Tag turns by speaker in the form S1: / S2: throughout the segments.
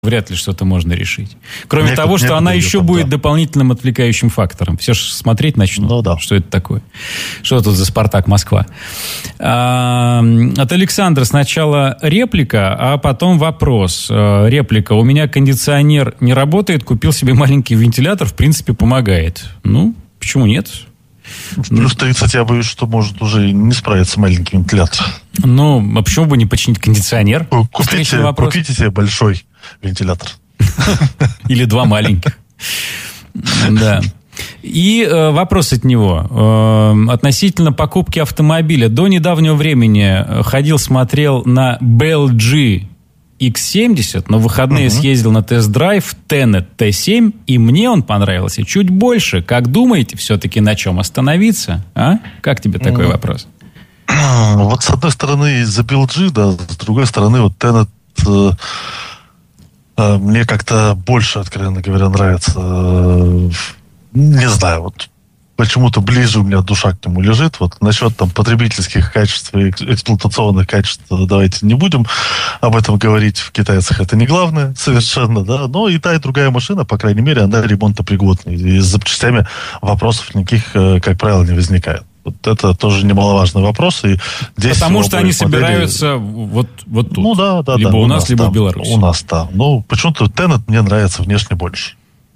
S1: вряд ли что-то можно решить. Кроме того, что она еще будет дополнительным отвлекающим фактором. Все же смотреть начнут, что это такое. Что тут за «Спартак Москва». От Александра сначала реплика, а потом вопрос. Реплика. У меня кондиционер не работает, купил себе маленький вентилятор, в принципе, помогает. Ну, почему нет?
S2: Плюс 30, я боюсь, что может уже не справиться маленький вентилятор.
S1: Ну, а почему бы не починить кондиционер?
S2: Купите себе большой вентилятор.
S1: Или два маленьких. Да. И вопрос от него. Относительно покупки автомобиля. До недавнего времени ходил, смотрел на BLG X70, но в выходные съездил на тест-драйв Tenet T7, и мне он понравился чуть больше. Как думаете, все-таки на чем остановиться? А? Как тебе такой вопрос?
S2: Вот с одной стороны за BLG, да, с другой стороны вот Tenet мне как-то больше, откровенно говоря, нравится. Не знаю, вот почему-то ближе у меня душа к нему лежит. Вот насчет там потребительских качеств и эксплуатационных качеств давайте не будем об этом говорить. В китайцах это не главное совершенно, да. Но и та, и другая машина, по крайней мере, она ремонтопригодная. И с запчастями вопросов никаких, как правило, не возникает. Вот это тоже немаловажный вопрос. И
S1: потому что они собираются вот тут.
S2: Ну да.
S1: Либо у нас, либо в Беларуси.
S2: У нас, да. Ну, почему-то Tenet мне нравится внешне больше.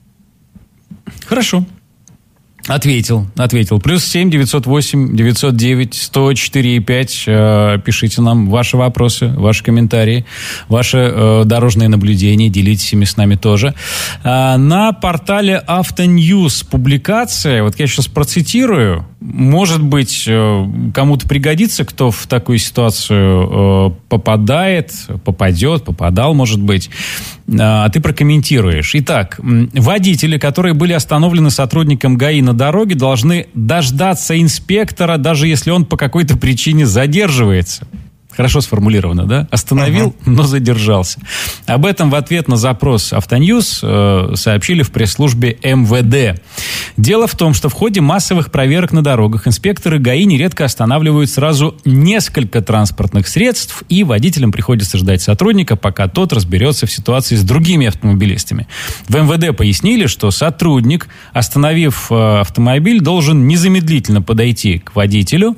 S1: Хорошо. Ответил. Плюс 7 908 909 104 5. Пишите нам ваши вопросы, ваши комментарии, ваши дорожные наблюдения. Делитесь ими с нами тоже. На портале Автоньюз публикация. Вот я сейчас процитирую. Может быть, кому-то пригодится, кто в такую ситуацию попадал, может быть. А ты прокомментируешь. Итак, водители, которые были остановлены сотрудником ГАИ на дороге, должны дождаться инспектора, даже если он по какой-то причине задерживается. Хорошо сформулировано, да? Остановил, но задержался. Об этом в ответ на запрос Автоньюз сообщили в пресс-службе МВД. Дело в том, что в ходе массовых проверок на дорогах инспекторы ГАИ нередко останавливают сразу несколько транспортных средств, и водителям приходится ждать сотрудника, пока тот разберется в ситуации с другими автомобилистами. В МВД пояснили, что сотрудник, остановив автомобиль, должен незамедлительно подойти к водителю,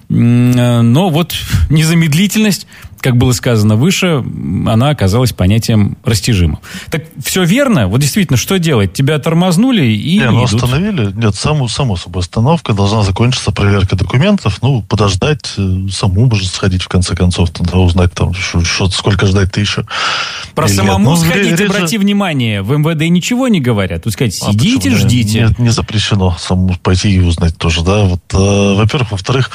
S1: но вот незамедлительность, как было сказано выше, она оказалась понятием растяжимым. Так все верно? Вот действительно, что делать? Тебя тормознули и идут.
S2: Остановили? Нет, само собой, остановка должна закончиться проверкой документов, подождать, саму может сходить в конце концов, тогда узнать там, сколько ждать-то еще.
S1: Про самому сходить, обрати внимание, в МВД ничего не говорят. Вы сказать, сидите, ждите.
S2: Нет, не запрещено самому пойти и узнать тоже, да. Вот, во-первых, во-вторых,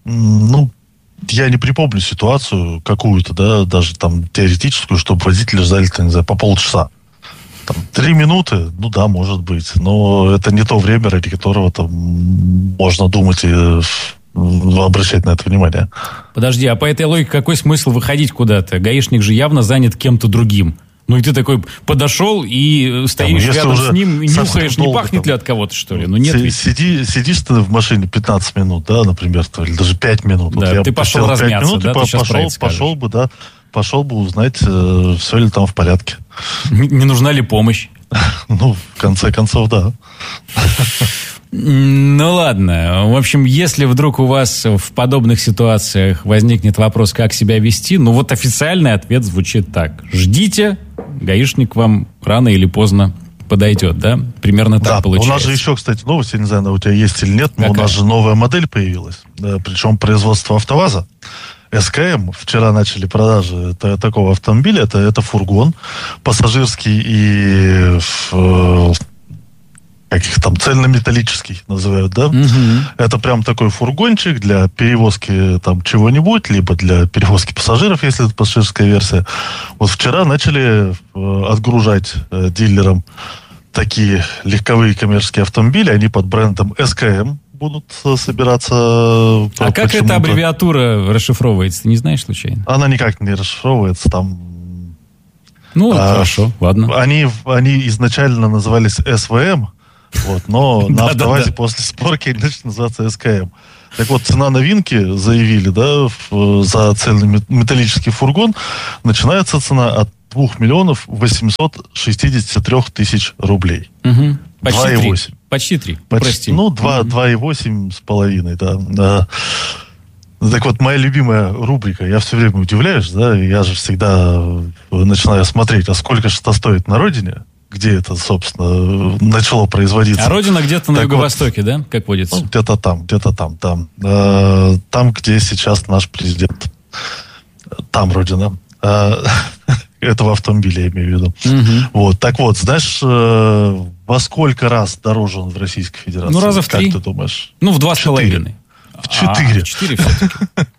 S2: я не припомню ситуацию какую-то, да, даже там теоретическую, чтобы водители ждали, не знаю, по полчаса. 3 минуты, да, может быть. Но это не то время, ради которого там можно думать и обращать на это внимание.
S1: Подожди, а по этой логике какой смысл выходить куда-то? Гаишник же явно занят кем-то другим. И ты такой подошел и стоишь рядом с ним, и нюхаешь, не пахнет ли от кого-то, что ли? Нет.
S2: Сидишь ты в машине 15 минут, да, например, или даже 5 минут.
S1: Да, вот ты пошел размяться, минут, да,
S2: пошел бы узнать, все ли там в порядке.
S1: Не нужна ли помощь?
S2: В конце концов, да.
S1: Ну ладно. В общем, если вдруг у вас в подобных ситуациях возникнет вопрос, как себя вести, официальный ответ звучит так. Ждите, гаишник вам рано или поздно подойдет, да? Примерно так получается.
S2: У нас же еще, кстати, новость, я не знаю, у тебя есть или нет, но у нас же новая модель появилась. Причем производство АвтоВАЗа. СКМ. Вчера начали продажи такого автомобиля. Это фургон пассажирский и каких там цельнометаллический называют, да? Это прям такой фургончик для перевозки там чего-нибудь, либо для перевозки пассажиров, если это пассажирская версия. Вот вчера начали отгружать дилерам такие легковые коммерческие автомобили, они под брендом СКМ будут собираться.
S1: А как эта аббревиатура расшифровывается? Ты не знаешь случайно?
S2: Она никак не расшифровывается, там...
S1: хорошо, ладно.
S2: Они изначально назывались СВМ, но на АвтоВАЗе после сборки они начали называться СКМ. Так вот, цена новинки, заявили, да, за цельный металлический фургон, начинается цена от 2 миллионов 863 тысяч рублей.
S1: Угу. Почти
S2: 2,8.
S1: Почти 3.
S2: Прости. Ну, 2,8 с половиной, да. Так вот, моя любимая рубрика, я все время удивляюсь, да, я же всегда начинаю смотреть, а сколько же это стоит на родине, где это, собственно, начало производиться.
S1: А родина где-то на юго-востоке, да, как водится?
S2: Ну, где-то там. Там, где сейчас наш президент. Там родина. Это в автомобиле, я имею в виду. Вот, так вот, знаешь, во сколько раз дороже он в Российской Федерации?
S1: Ну, раза в 3.
S2: Как ты думаешь?
S1: Ну, в 2,5.
S2: В 4.
S1: В 4 все-таки.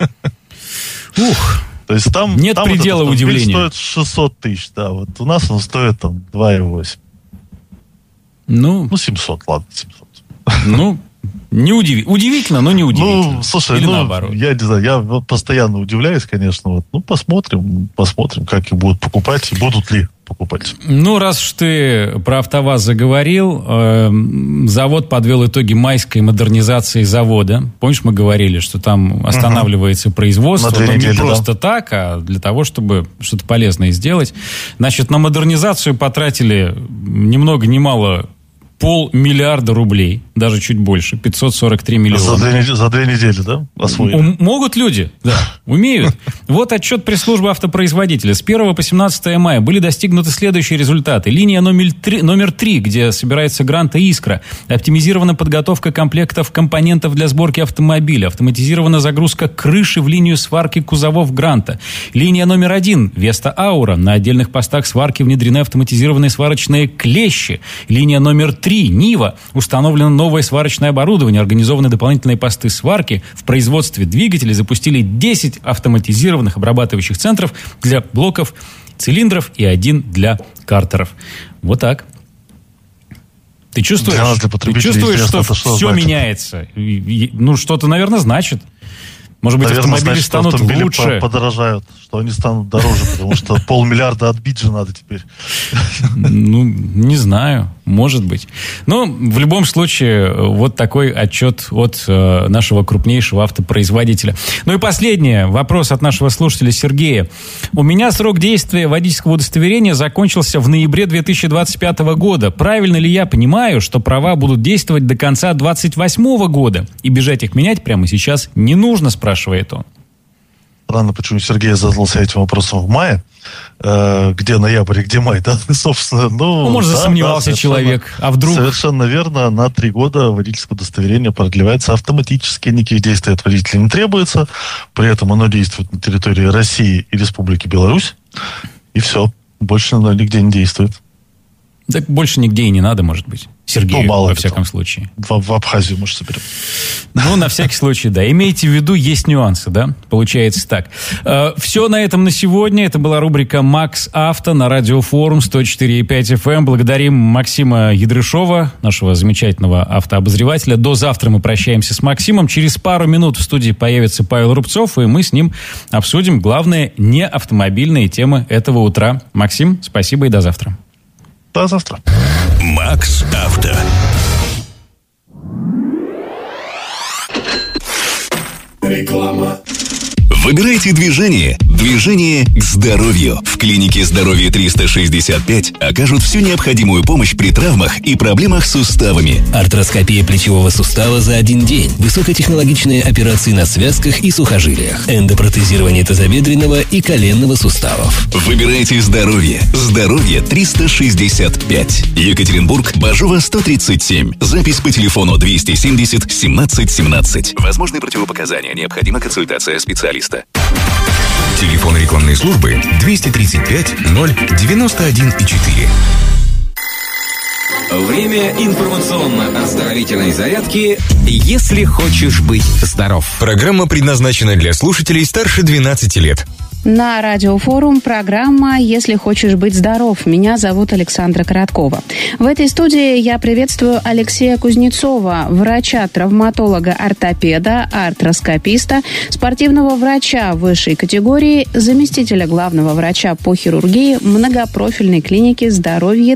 S2: Ух. То есть там
S1: нет предела удивлению.
S2: Стоит 600 тысяч, да. Вот у нас он стоит там 2,8.
S1: Ну,
S2: 700, ладно, 700.
S1: Ну, удивительно, но не удивительно.
S2: Ну, слушай,
S1: или наоборот.
S2: Я не знаю, я вот постоянно удивляюсь, конечно. Вот. Ну, посмотрим, как их будут покупать, и будут ли покупать.
S1: Ну, раз уж ты про АвтоВАЗ заговорил, завод подвел итоги майской модернизации завода. Помнишь, мы говорили, что там останавливается производство, но не просто так, а для того, чтобы что-то полезное сделать. Значит, на модернизацию потратили ни много ни мало 500 миллиарда рублей, даже чуть больше, 543 миллиона.
S2: За 2 недели, да, освоили?
S1: Могут люди, да, умеют. Вот отчет пресс-службы автопроизводителя. С 1 по 17 мая были достигнуты следующие результаты. Линия номер 3, где собирается гранта «Искра». Оптимизирована подготовка комплектов компонентов для сборки автомобиля. Автоматизирована загрузка крыши в линию сварки кузовов гранта. Линия номер 1, Веста Аура. На отдельных постах сварки внедрены автоматизированные сварочные клещи. Линия номер 3, Нива. Установлено новое сварочное оборудование, организованы дополнительные посты сварки. В производстве двигателей запустили 10 автоматизированных обрабатывающих центров для блоков цилиндров и 1 для картеров. Вот так. Ты чувствуешь, что все меняется? Ну, что-то, наверное, значит. Может быть, наверное, автомобили станут лучше.
S2: Подорожают, что они станут дороже, потому что 500 миллиарда отбить же надо теперь.
S1: Ну, не знаю, может быть. Но в любом случае, вот такой отчет от нашего крупнейшего автопроизводителя. Ну и последний вопрос от нашего слушателя Сергея. У меня срок действия водительского удостоверения закончился в ноябре 2025 года. Правильно ли я понимаю, что права будут действовать до конца 2028 года? И бежать их менять прямо сейчас не нужно, спрашивает он.
S2: Странно, почему Сергей задался этим вопросом в мае. Где ноябрь, где май, да? Собственно,
S1: может, засомневался человек. А вдруг?
S2: Совершенно верно. На 3 года водительское удостоверение продлевается автоматически. Никаких действий от водителя не требуется. При этом оно действует на территории России и Республики Беларусь. И все. Больше оно нигде не действует.
S1: Так больше нигде и не надо, может быть. Сергею, во всяком случае.
S2: В Абхазию, может, соберем.
S1: Ну, на всякий случай, да. Имейте в виду, есть нюансы, да? Получается так. Все на этом на сегодня. Это была рубрика «Макс Авто» на Радиофорум 104.5 FM. Благодарим Максима Ядрышова, нашего замечательного автообозревателя. До завтра мы прощаемся с Максимом. Через пару минут в студии появится Павел Рубцов, и мы с ним обсудим главные неавтомобильные темы этого утра. Максим, спасибо и до завтра.
S2: До завтра.
S3: Макс Авто. Реклама. Выбирайте движение. Движение к здоровью. В клинике «Здоровье 365» окажут всю необходимую помощь при травмах и проблемах с суставами.
S4: Артроскопия плечевого сустава за 1 день. Высокотехнологичные операции на связках и сухожилиях. Эндопротезирование тазобедренного и коленного суставов.
S3: Выбирайте здоровье. «Здоровье 365». Екатеринбург, Бажова, 137. Запись по телефону 270 17 17. Возможны противопоказания. Необходима консультация специалиста.
S5: Телефон рекламной службы 235 091 4.
S6: Время информационно-оздоровительной зарядки «Если хочешь быть здоров».
S5: Программа предназначена для слушателей старше 12 лет.
S7: На Радиофорум программа «Если хочешь быть здоров». Меня зовут Александра Короткова. В этой студии я приветствую Алексея Кузнецова, врача-травматолога, ортопеда, артроскописта, спортивного врача высшей категории, заместителя главного врача по хирургии многопрофильной клиники «Здоровье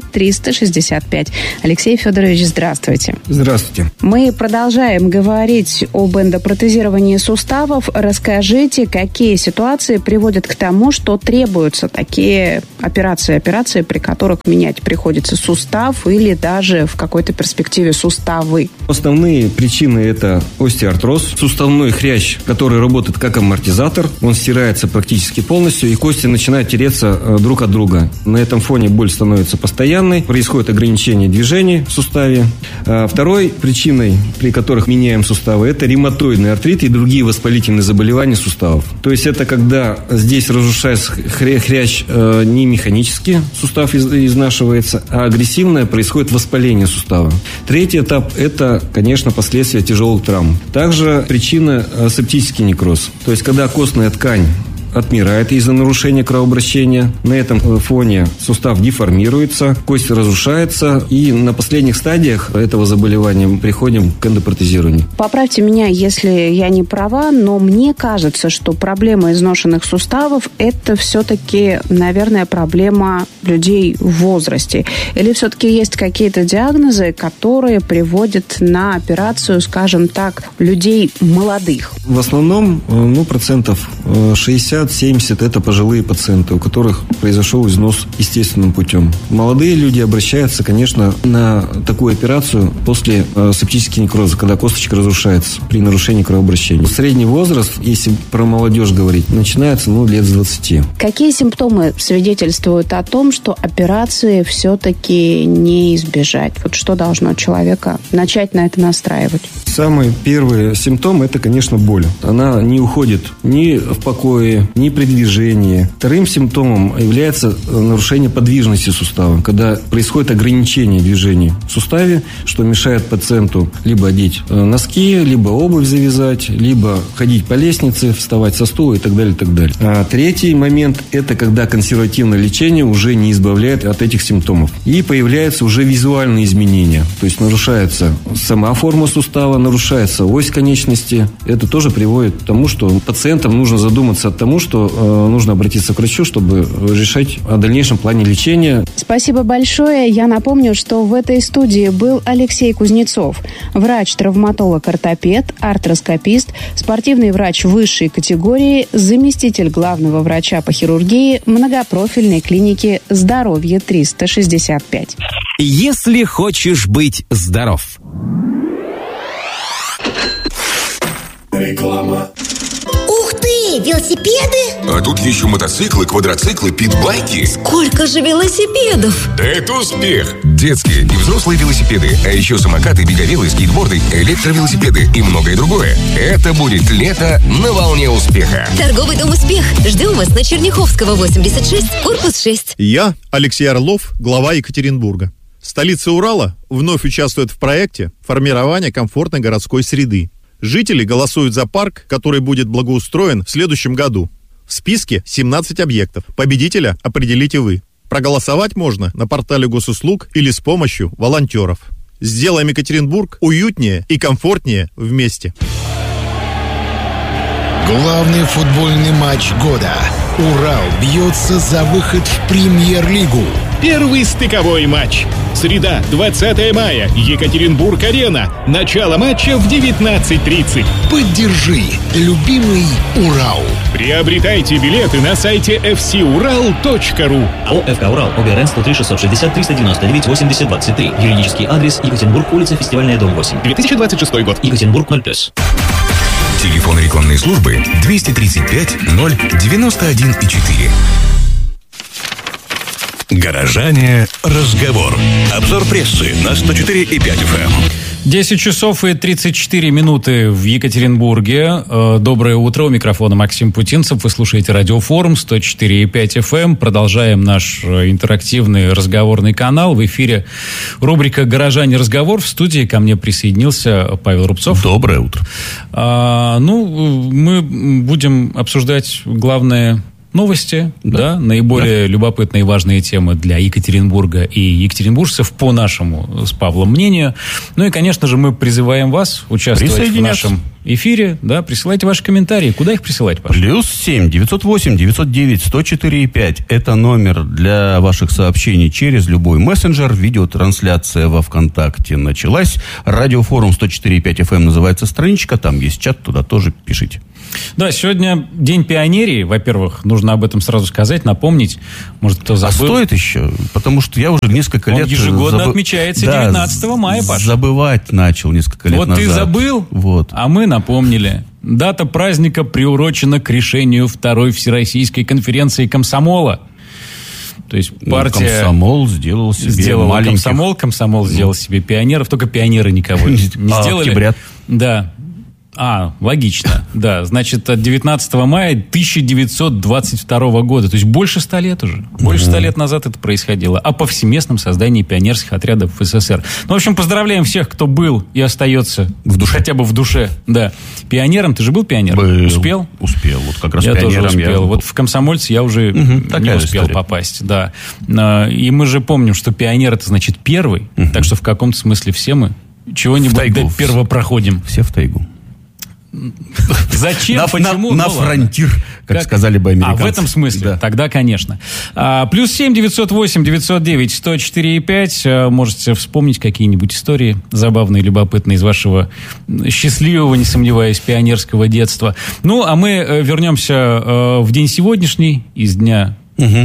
S7: 365». Алексей Федорович, здравствуйте.
S8: Здравствуйте.
S7: Мы продолжаем говорить об эндопротезировании суставов. Расскажите, какие ситуации приводят к тому, что требуются такие операции, при которых менять приходится сустав или даже в какой-то перспективе суставы?
S8: Основные причины – это остеоартроз, суставной хрящ, который работает как амортизатор, он стирается практически полностью, и кости начинают тереться друг от друга. На этом фоне боль становится постоянной, происходит ограничение движений в суставе. Второй причиной, при которых меняем суставы, это ревматоидный артрит и другие воспалительные заболевания суставов. То есть это когда здесь разрушается хрящ не механически, сустав изнашивается, а агрессивное происходит воспаление сустава. Третий этап – это, конечно, последствия тяжелых травм. Также причина – септический некроз. То есть когда костная ткань отмирает из-за нарушения кровообращения. На этом фоне сустав деформируется, кость разрушается, и на последних стадиях этого заболевания мы приходим к эндопротезированию.
S7: Поправьте меня, если я не права, но мне кажется, что проблема изношенных суставов – это все-таки, наверное, проблема людей в возрасте. Или все-таки есть какие-то диагнозы, которые приводят на операцию, скажем так, людей молодых?
S8: В основном, процентов 60-70 это пожилые пациенты, у которых произошел износ естественным путем. Молодые люди обращаются, конечно, на такую операцию после септического некроза, когда косточка разрушается при нарушении кровообращения. Средний возраст, если про молодежь говорить, начинается лет с 20.
S7: Какие симптомы свидетельствуют о том, что операции все-таки не избежать? Вот что должно человека начать на это настраивать?
S8: Самый первый симптом – это, конечно, боль. Она не уходит ни в покое, ни при движении. Вторым симптомом является нарушение подвижности сустава, когда происходит ограничение движений в суставе, что мешает пациенту либо одеть носки, либо обувь завязать, либо ходить по лестнице, вставать со стула и так далее, и так далее. А третий момент – это когда консервативное лечение уже не избавляет от этих симптомов. И появляются уже визуальные изменения. То есть нарушается сама форма сустава, нарушается ось конечности. Это тоже приводит к тому, что пациентам нужно задуматься о том, что нужно обратиться к врачу, чтобы решать о дальнейшем плане лечения.
S7: Спасибо большое. Я напомню, что в этой студии был Алексей Кузнецов, врач-травматолог-ортопед, артроскопист, спортивный врач высшей категории, заместитель главного врача по хирургии многопрофильной клиники «Здоровье 365».
S6: Если хочешь быть здоров.
S9: Реклама. Ух ты, велосипеды?
S5: А тут еще мотоциклы, квадроциклы, питбайки.
S9: Сколько же велосипедов?
S5: Да это успех! Детские и взрослые велосипеды, а еще самокаты, беговелы, скейтборды, электровелосипеды и многое другое. Это будет лето на волне успеха.
S9: Торговый дом «Успех». Ждем вас на Черняховского, 86, корпус 6.
S10: Я, Алексей Орлов, глава Екатеринбурга. Столица Урала вновь участвует в проекте формирования комфортной городской среды. Жители голосуют за парк, который будет благоустроен в следующем году. В списке 17 объектов. Победителя определите вы. Проголосовать можно на портале госуслуг или с помощью волонтеров. Сделаем Екатеринбург уютнее и комфортнее вместе.
S11: Главный футбольный матч года. Урал бьется за выход в Премьер-лигу.
S12: Первый стыковой матч. Среда, 20 мая. Екатеринбург-арена. Начало матча в 19:30.
S11: Поддержи любимый Урал.
S12: Приобретайте билеты на сайте fcural.ru.
S13: АО «ФК Урал». ОГРН 103-660-399-80-23. Юридический адрес: Екатеринбург, улица Фестивальная, дом 8.
S12: 2026 год.
S13: Екатеринбург 0+.
S5: Телефон рекламной службы 235 091 4.
S3: Горожане. Разговор. Обзор прессы на 104,5 FM.
S1: 10 часов и 34 минуты в Екатеринбурге. Доброе утро. У микрофона Максим Путинцев. Вы слушаете Радиофорум 104,5 FM. Продолжаем наш интерактивный разговорный канал. В эфире рубрика «Горожане. Разговор». В студии ко мне присоединился Павел Рубцов.
S3: Доброе утро.
S1: Мы будем обсуждать главные новости, да, наиболее любопытные и важные темы для Екатеринбурга и екатеринбуржцев, по нашему с Павлом мнению. Ну и, конечно же, мы призываем вас участвовать в нашем эфире. Да, присылайте ваши комментарии. Куда их присылать, Паша?
S14: +7 908 909 104 5. Это номер для ваших сообщений через любой мессенджер. Видеотрансляция во ВКонтакте началась. Радиофорум 104.5 FM называется страничка. Там есть чат, туда тоже пишите.
S1: Да, сегодня День пионерии. Во-первых, нужно об этом сразу сказать, напомнить. Может, кто забыл.
S14: А стоит еще? Потому что я уже несколько лет...
S1: Он ежегодно отмечается 19 мая, Паша.
S14: Забывать начал несколько лет назад.
S1: Вот ты забыл, а мы напомнили. Дата праздника приурочена к решению Второй Всероссийской конференции комсомола. То есть партия...
S14: Комсомол сделал себе маленьких...
S1: Комсомол сделал себе пионеров, только пионеры никого не сделали.
S14: Октябрят.
S1: Да. Логично. Да, значит, от 19 мая 1922 года. То есть больше 100 лет уже. Больше 100 лет назад это происходило. О повсеместном создании пионерских отрядов в СССР. Ну, в общем, поздравляем всех, кто был и остается в душе. Хотя бы в душе. Да. Пионером. Ты же был пионером? Успел?
S14: Успел. Вот как раз
S1: я
S14: пионером
S1: тоже успел. Вот в комсомольце я уже не успел попасть. Да. И мы же помним, что пионер — это значит первый. Так что в каком-то смысле все мы чего-нибудь первопроходим.
S14: Все в тайгу.
S1: Зачем? Почему?
S14: На фронтир, как сказали бы американцы.
S1: В этом смысле? Да. Тогда, конечно. +7 908 909 104 5. Можете вспомнить какие-нибудь истории забавные, любопытные из вашего счастливого, не сомневаюсь, пионерского детства. Ну, а мы вернемся в день сегодняшний, из дня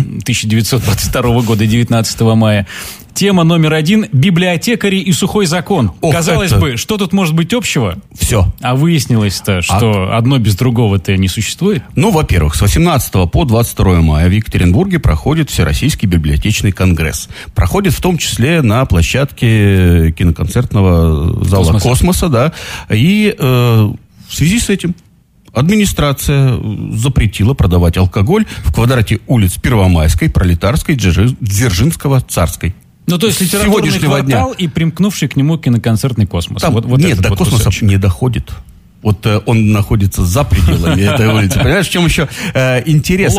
S1: 1922 года, 19 мая. Тема номер 1 – библиотекари и сухой закон. Казалось бы, что тут может быть общего?
S14: Все.
S1: А выяснилось-то, что одно без другого-то не существует?
S14: Ну, во-первых, с 18 по 22 мая в Екатеринбурге проходит Всероссийский библиотечный конгресс. Проходит в том числе на площадке киноконцертного зала «Космоса». Да. И в связи с этим администрация запретила продавать алкоголь в квадрате улиц Первомайской, Пролетарской, Дзержинского, Царской.
S1: Ну, то есть литературный квартал и примкнувший к нему киноконцертный «Космос».
S14: Там, нет, до «Космоса» не доходит. Вот он находится за пределами этой улицы. Понимаешь, в чем еще интерес?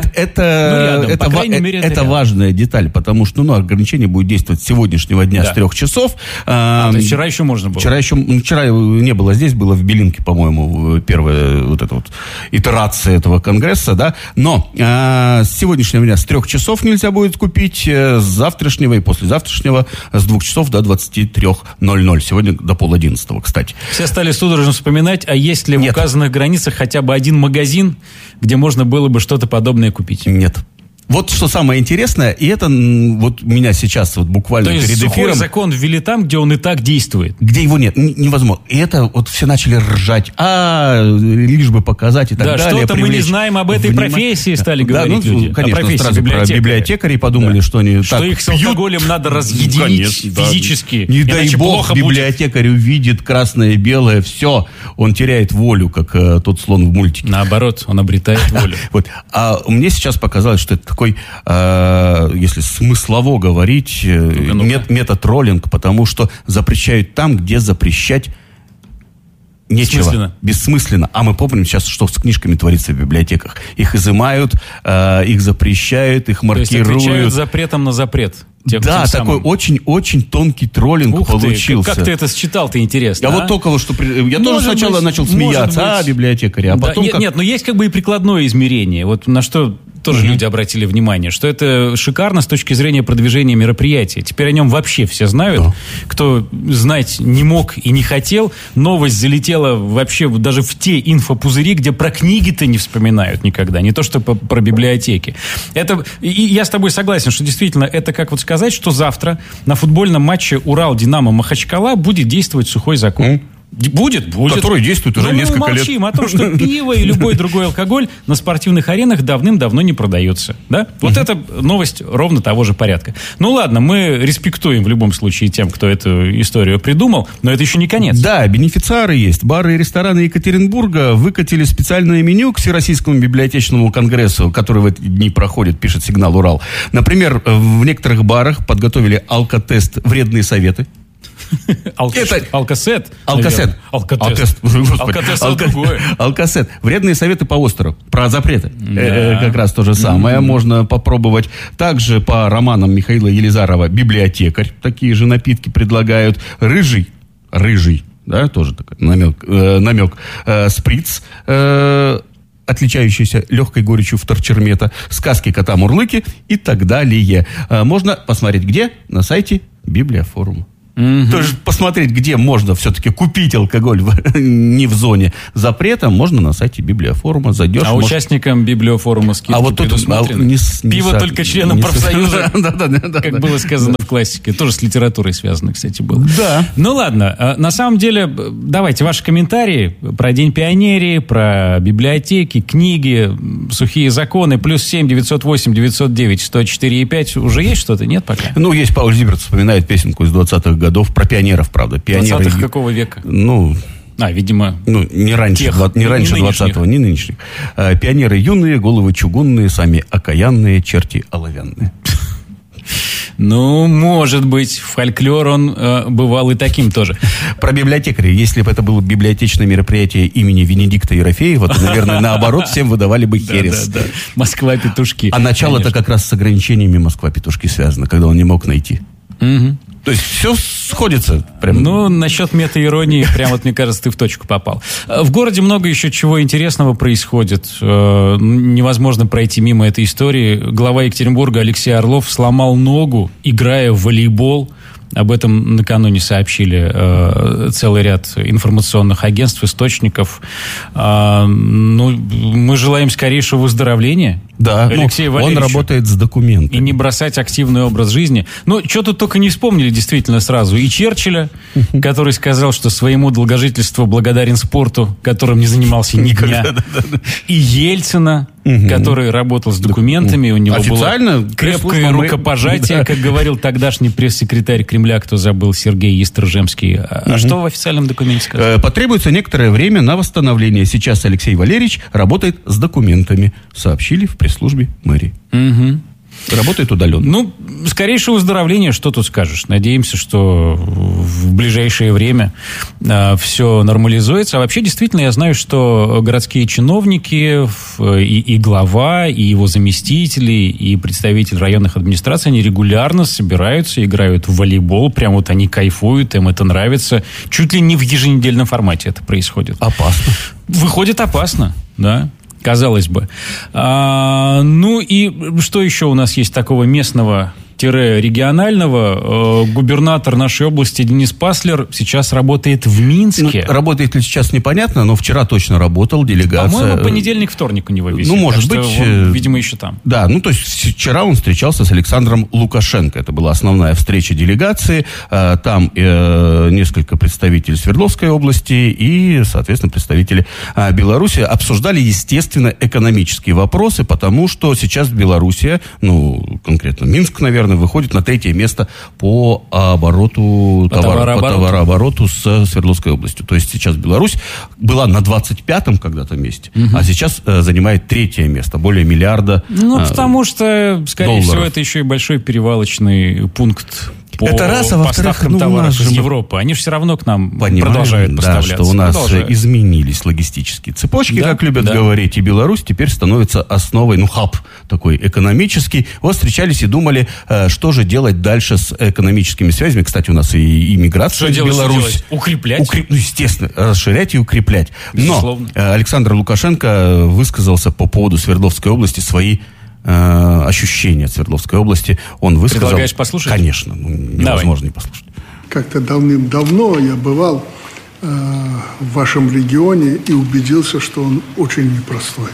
S14: Это важная деталь, потому что ограничение будет действовать с сегодняшнего дня с 3 часов.
S1: То есть вчера еще можно было?
S14: Вчера не было здесь, было в Белинке, по-моему, первая вот эта вот итерация этого конгресса, да. Но с сегодняшнего дня с 3 часов нельзя будет купить, с завтрашнего и послезавтрашнего с 2 часов до 23:00. Сегодня до 10:30, кстати.
S1: Все стали судорожно вспоминать, а есть ли в указанных границах хотя бы один магазин, где можно было бы что-то подобное купить?
S14: Нет. Вот что самое интересное, и это вот меня сейчас вот буквально перед эфиром...
S1: То есть сухой закон ввели там, где он и так действует?
S14: Где его нет, невозможно. И это вот все начали ржать. Лишь бы показать и так далее.
S1: Да, что-то мы не знаем об этой профессии, стали говорить люди.
S14: Конечно, сразу про библиотекарей подумали, что они
S1: так
S14: пьют.
S1: Что их с алкоголем надо разъединить физически.
S14: Не дай бог библиотекарь увидит красное и белое, все, он теряет волю, как тот слон в мультике.
S1: Наоборот, он обретает волю.
S14: А мне сейчас показалось, что это такой, если смыслово говорить, метатроллинг, потому что запрещают там, где запрещать нечего. Бессмысленно. А мы помним сейчас, что с книжками творится в библиотеках. Их изымают, их запрещают, их маркируют.
S1: То есть отвечают запретом на запрет.
S14: Да, такой очень-очень тонкий троллинг получился.
S1: Как ты это считал-то, интересно?
S14: Вот только что... Я тоже сначала начал смеяться, библиотекари, а потом...
S1: Нет, но есть как бы и прикладное измерение. Вот на что тоже люди обратили внимание, что это шикарно с точки зрения продвижения мероприятия. Теперь о нем вообще все знают. Кто знать не мог и не хотел, новость залетела вообще даже в те инфопузыри, где про книги-то не вспоминают никогда, не то что про библиотеки. И я с тобой согласен, что действительно это как вот сказать, что завтра на футбольном матче Урал-Динамо-Махачкала будет действовать сухой закон. Будет.
S14: Который действует уже несколько лет.
S1: Мы молчим о том, что пиво и любой другой алкоголь на спортивных аренах давным-давно не продается. Да? Вот это новость ровно того же порядка. Ну ладно, мы респектуем в любом случае тем, кто эту историю придумал, но это еще не конец.
S14: Да, бенефициары есть. Бары и рестораны Екатеринбурга выкатили специальное меню к Всероссийскому библиотечному конгрессу, который в эти дни проходит, пишет «Сигнал Урал». Например, в некоторых барах подготовили алкотест «Вредные советы».
S1: Алкосет.
S14: Алкосет. Вредные советы по Остеру. Про запреты. Как раз то же самое можно попробовать. Также по романам Михаила Елизарова «Библиотекарь». Такие же напитки предлагают. Рыжий. Да, тоже такой намек. Сприц. Отличающийся легкой горечью вторчермета. Сказки кота-мурлыки и так далее. Можно посмотреть где? На сайте Библиофорума. То есть посмотреть, где можно все-таки купить алкоголь не в зоне запрета, можно на сайте Библиофорума. Зайдешь.
S1: А участникам Библиофорума скидки предусмотрены? Пиво только членам профсоюза, как было сказано в классике. Тоже с литературой связано, кстати, было.
S14: Да.
S1: Ну ладно, на самом деле, давайте ваши комментарии про День пионерии, про библиотеки, книги, сухие законы, +7 908 909 104 и 5. Уже есть что-то? Нет пока?
S14: Ну, есть. Пауль Зиберт вспоминает песенку из 20-х годов про пионеров, правда.
S1: 20-х какого века? Видимо...
S14: не раньше 20-го, не нынешних. Пионеры юные, головы чугунные, сами окаянные, черти оловянные.
S1: Ну, может быть, фольклор, он бывал и таким тоже.
S14: Про библиотекаря. Если бы это было библиотечное мероприятие имени Венедикта Ерофеева, то, наверное, наоборот, всем выдавали бы херес.
S1: Да. Москва-петушки.
S14: А начало-то как раз с ограничениями Москва-петушки связано, когда он не мог найти. То есть все сходится. Прям.
S1: Ну, насчет мета-иронии, прям вот, мне кажется, ты в точку попал. В городе много еще чего интересного происходит. Невозможно пройти мимо этой истории. Глава Екатеринбурга Алексей Орлов сломал ногу, играя в волейбол. Об этом накануне сообщили целый ряд информационных агентств, источников. Мы желаем скорейшего выздоровления.
S14: Да,
S1: Алексею Валерьевичу.
S14: Он работает с документами.
S1: И не бросать активный образ жизни. Что тут только не вспомнили действительно сразу. И Черчилля, который сказал, что своему долгожительству благодарен спорту, которым не занимался ни дня. И Ельцина, который работал с документами. У него было крепкое рукопожатие, как говорил тогдашний пресс-секретарь Кремля, кто забыл, Сергей Естржемский. А что в официальном документе сказано?
S14: Потребуется некоторое время на восстановление. Сейчас Алексей Валерьевич работает с документами. Сообщили в пресс-службе мэрии. Работает удаленно.
S1: Скорейшее выздоровление, что тут скажешь? Надеемся, что в ближайшее время все нормализуется. А вообще, действительно, я знаю, что городские чиновники, и глава, и его заместители, и представители районных администраций, они регулярно собираются, играют в волейбол. Прям вот они кайфуют, им это нравится. Чуть ли не в еженедельном формате это происходит.
S14: Опасно.
S1: Выходит, опасно, да. Казалось бы. И что еще у нас есть такого местного-регионального? Губернатор нашей области Денис Паслер сейчас работает в Минске.
S14: Работает ли сейчас, непонятно, но вчера точно работал, делегация.
S1: По-моему, понедельник, вторник у него висит.
S14: Может быть.
S1: Он, видимо, еще там.
S14: Да, то есть вчера он встречался с Александром Лукашенко. Это была основная встреча делегации. Там несколько представителей Свердловской области и, соответственно, представители Беларуси обсуждали, естественно, экономические вопросы, потому что сейчас Белоруссия, конкретно Минск, наверное, выходит на 3-е место по товарообороту с Свердловской областью. То есть сейчас Беларусь была на 25-м когда-то месте, а сейчас занимает 3-е место, более миллиарда
S1: потому что, скорее всего, это еще и большой перевалочный пункт по поставкам товаров из Европы. Они же все равно к нам продолжают поставляться.
S14: Что у нас изменились логистические цепочки, как любят говорить, и Беларусь теперь становится основой, хаб такой экономический. Вот встречались и думали, что же делать дальше с экономическими связями. Кстати, у нас и иммиграция в Беларусь.
S1: Укреплять?
S14: Естественно, расширять и укреплять.
S1: Безусловно.
S14: Но Александр Лукашенко высказался по поводу Свердловской области свои ощущения от Свердловской области. Он высказал...
S1: Предлагаешь послушать?
S14: Конечно. Невозможно не послушать.
S15: Как-то давным-давно я бывал в вашем регионе и убедился, что он очень непростой.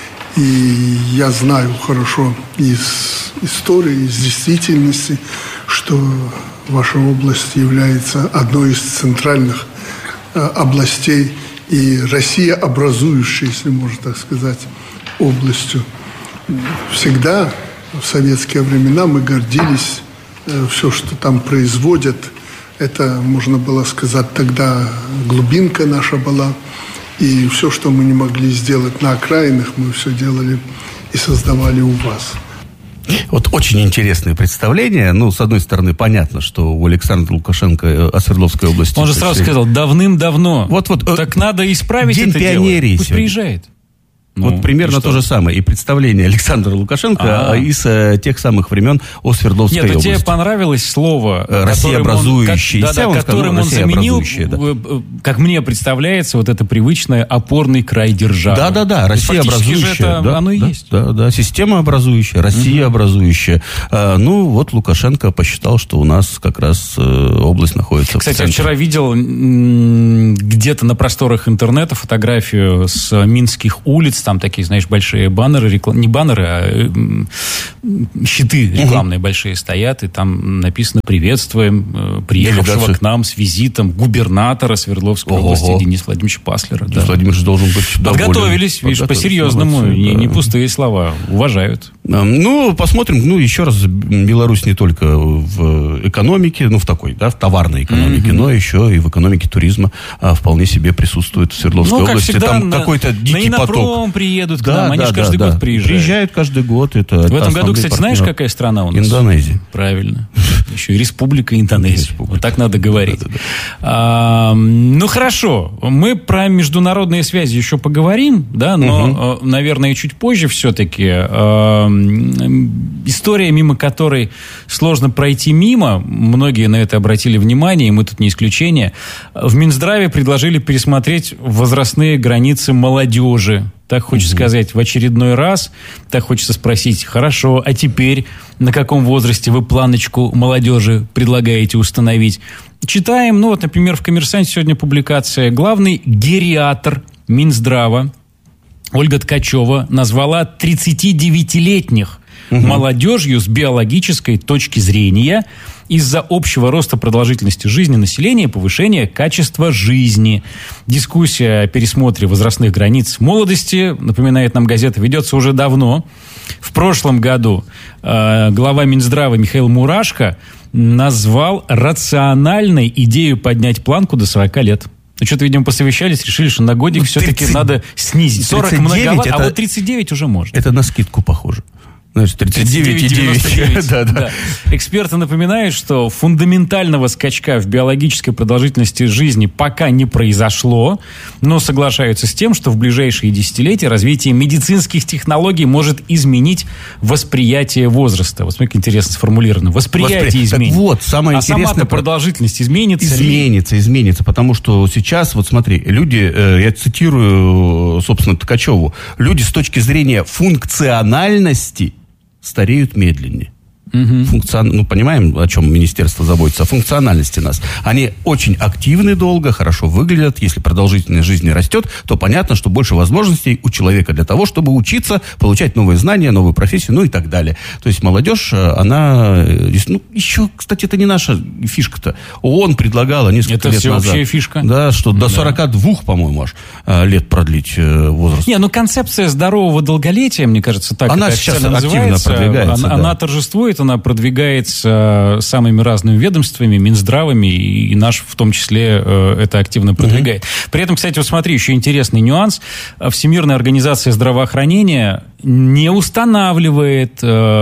S15: И я знаю хорошо из истории, из действительности, что ваша область является одной из центральных областей и Россия образующей, если можно так сказать, областью. Всегда в советские времена мы гордились все, что там производят. Это, можно было сказать, тогда глубинка наша была. И все, что мы не могли сделать на окраинах, мы все делали и создавали у вас.
S14: Вот очень интересное представление. Ну, с одной стороны, понятно, что у Александра Лукашенко о Свердловской области...
S1: Он же сразу сказал, давным-давно. Так надо исправить
S14: День
S1: это
S14: пионерии
S1: дело. Пусть
S14: сегодня.
S1: приезжает.
S14: Вот примерно то же самое. И представление Александра Лукашенко из тех самых времен о Свердловской области.
S1: Тебе понравилось слово
S14: «Россия-образующая»,
S1: которым он заменил, как мне представляется, вот это привычное опорный край державы.
S14: Да, Россия-образующая.
S1: Оно и есть.
S14: Да, система-образующая, Россия-образующая. Ну, вот Лукашенко посчитал, что у нас как раз область находится в центре.
S1: Кстати, я вчера видел где-то на просторах интернета фотографию с минских улиц. Там такие, знаешь, большие баннеры, не баннеры, а щиты рекламные большие стоят, и там написано «Приветствуем приехавшего к нам с визитом губернатора Свердловской области Дениса Владимировича Паслера».
S14: Денис Владимирович должен быть доволен.
S1: Подготовились, видишь, по-серьезному, не пустые слова, уважают.
S14: Ну, посмотрим, еще раз, Беларусь не только в экономике, в такой, в товарной экономике, но еще и в экономике туризма вполне себе присутствует в Свердловской области.
S1: Всегда,
S14: там какой-то дикий поток.
S1: Приедут к нам, они же каждый год приезжают.
S14: Приезжают каждый год. В
S1: этом году, кстати, знаешь, какая страна у нас?
S14: Индонезия.
S1: Правильно. Еще и Республика Индонезия. Вот так надо говорить. Ну, хорошо. Мы про международные связи еще поговорим, но, наверное, чуть позже все-таки. История, мимо которой сложно пройти мимо, многие на это обратили внимание, и мы тут не исключение. В Минздраве предложили пересмотреть возрастные границы молодежи. Так хочется сказать в очередной раз. Так хочется спросить, хорошо, а теперь на каком возрасте вы планочку молодежи предлагаете установить? Читаем, например, в «Коммерсанте» сегодня публикация. Главный гериатр Минздрава Ольга Ткачева назвала 39-летних молодежью с биологической точки зрения из-за общего роста продолжительности жизни населения и повышения качества жизни. Дискуссия о пересмотре возрастных границ молодости, напоминает нам газета, ведется уже давно. В прошлом году глава Минздрава Михаил Мурашко назвал рациональной идею поднять планку до 40 лет. Что-то, видимо, посовещались, решили, что на годик все-таки надо снизить. 40 многовато, а вот 39 уже можно.
S14: Это на скидку похоже. 39,9.
S1: Да. Эксперты напоминают, что фундаментального скачка в биологической продолжительности жизни пока не произошло, но соглашаются с тем, что в ближайшие десятилетия развитие медицинских технологий может изменить восприятие возраста. Вот смотри, как интересно сформулировано. Восприятие изменится.
S14: Вот, самое интересное...
S1: А сама-то продолжительность изменится?
S14: Изменится, потому что сейчас, вот смотри, люди, я цитирую, собственно, Ткачеву, люди с точки зрения функциональности стареют медленнее. Понимаем, о чем министерство заботится, о функциональности нас. Они очень активны долго, хорошо выглядят. Если продолжительность жизни растет, то понятно, что больше возможностей у человека для того, чтобы учиться, получать новые знания, новую профессию, и так далее. То есть молодежь, она... еще, кстати, это не наша фишка-то. ООН предлагала несколько лет назад. Это
S1: всеобщая фишка.
S14: Да, что до 42, по-моему, аж лет продлить возраст.
S1: Концепция здорового долголетия, мне кажется, так
S14: она
S1: это
S14: сейчас
S1: активно
S14: продвигается.
S1: Она торжествует, она продвигается самыми разными ведомствами, Минздравами, и наш в том числе это активно продвигает. При этом, кстати, вот смотри, еще интересный нюанс. Всемирная организация здравоохранения не устанавливает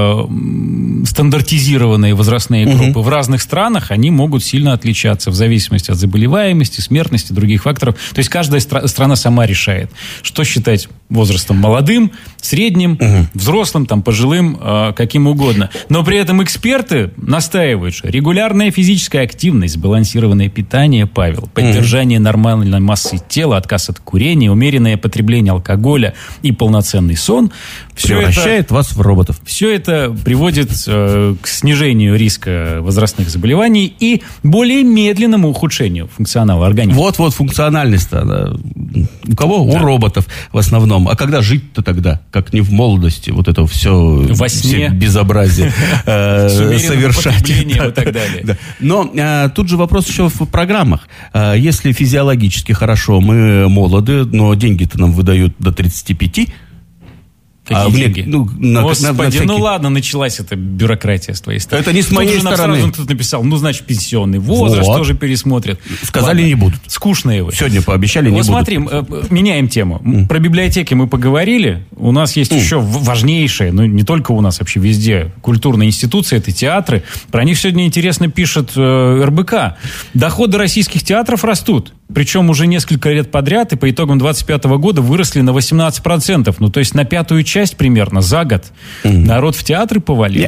S1: стандартизированные возрастные группы. В разных странах они могут сильно отличаться в зависимости от заболеваемости, смертности, других факторов. То есть каждая страна сама решает, что считать возрастом молодым, средним, взрослым, пожилым, каким угодно. Но при этом эксперты настаивают, что регулярная физическая активность, сбалансированное питание, Павел, поддержание нормальной массы тела, отказ от курения, умеренное потребление алкоголя и полноценный сон
S14: превращает вас в роботов.
S1: Все это приводит к снижению риска возрастных заболеваний и более медленному ухудшению функционала организма.
S14: Вот функциональность-то. У кого? У роботов в основном. А когда жить-то тогда? Как не в молодости. Вот это все...
S1: Во сне.
S14: Все безобразие совершать.
S1: И так далее.
S14: Но тут же вопрос еще в программах. Если физиологически хорошо, мы молоды, но деньги-то нам выдают до 35,
S1: Какие деньги? Господи, ну ладно, началась эта бюрократия с твоей стороны.
S14: Это не с моей стороны.
S1: Сразу кто-то написал, значит, пенсионный возраст тоже пересмотрят.
S14: Сказали, ладно, не будут.
S1: Скучные вы.
S14: Сегодня пообещали, не будут.
S1: Смотри, меняем тему. Про библиотеки мы поговорили. У нас есть еще важнейшие, не только у нас, вообще везде, культурные институции, это театры. Про них сегодня интересно пишет РБК. Доходы российских театров растут. Причем уже несколько лет подряд, и по итогам 2025 года выросли на 18%. То есть на 1/5 часть примерно за год народ в театры повалил.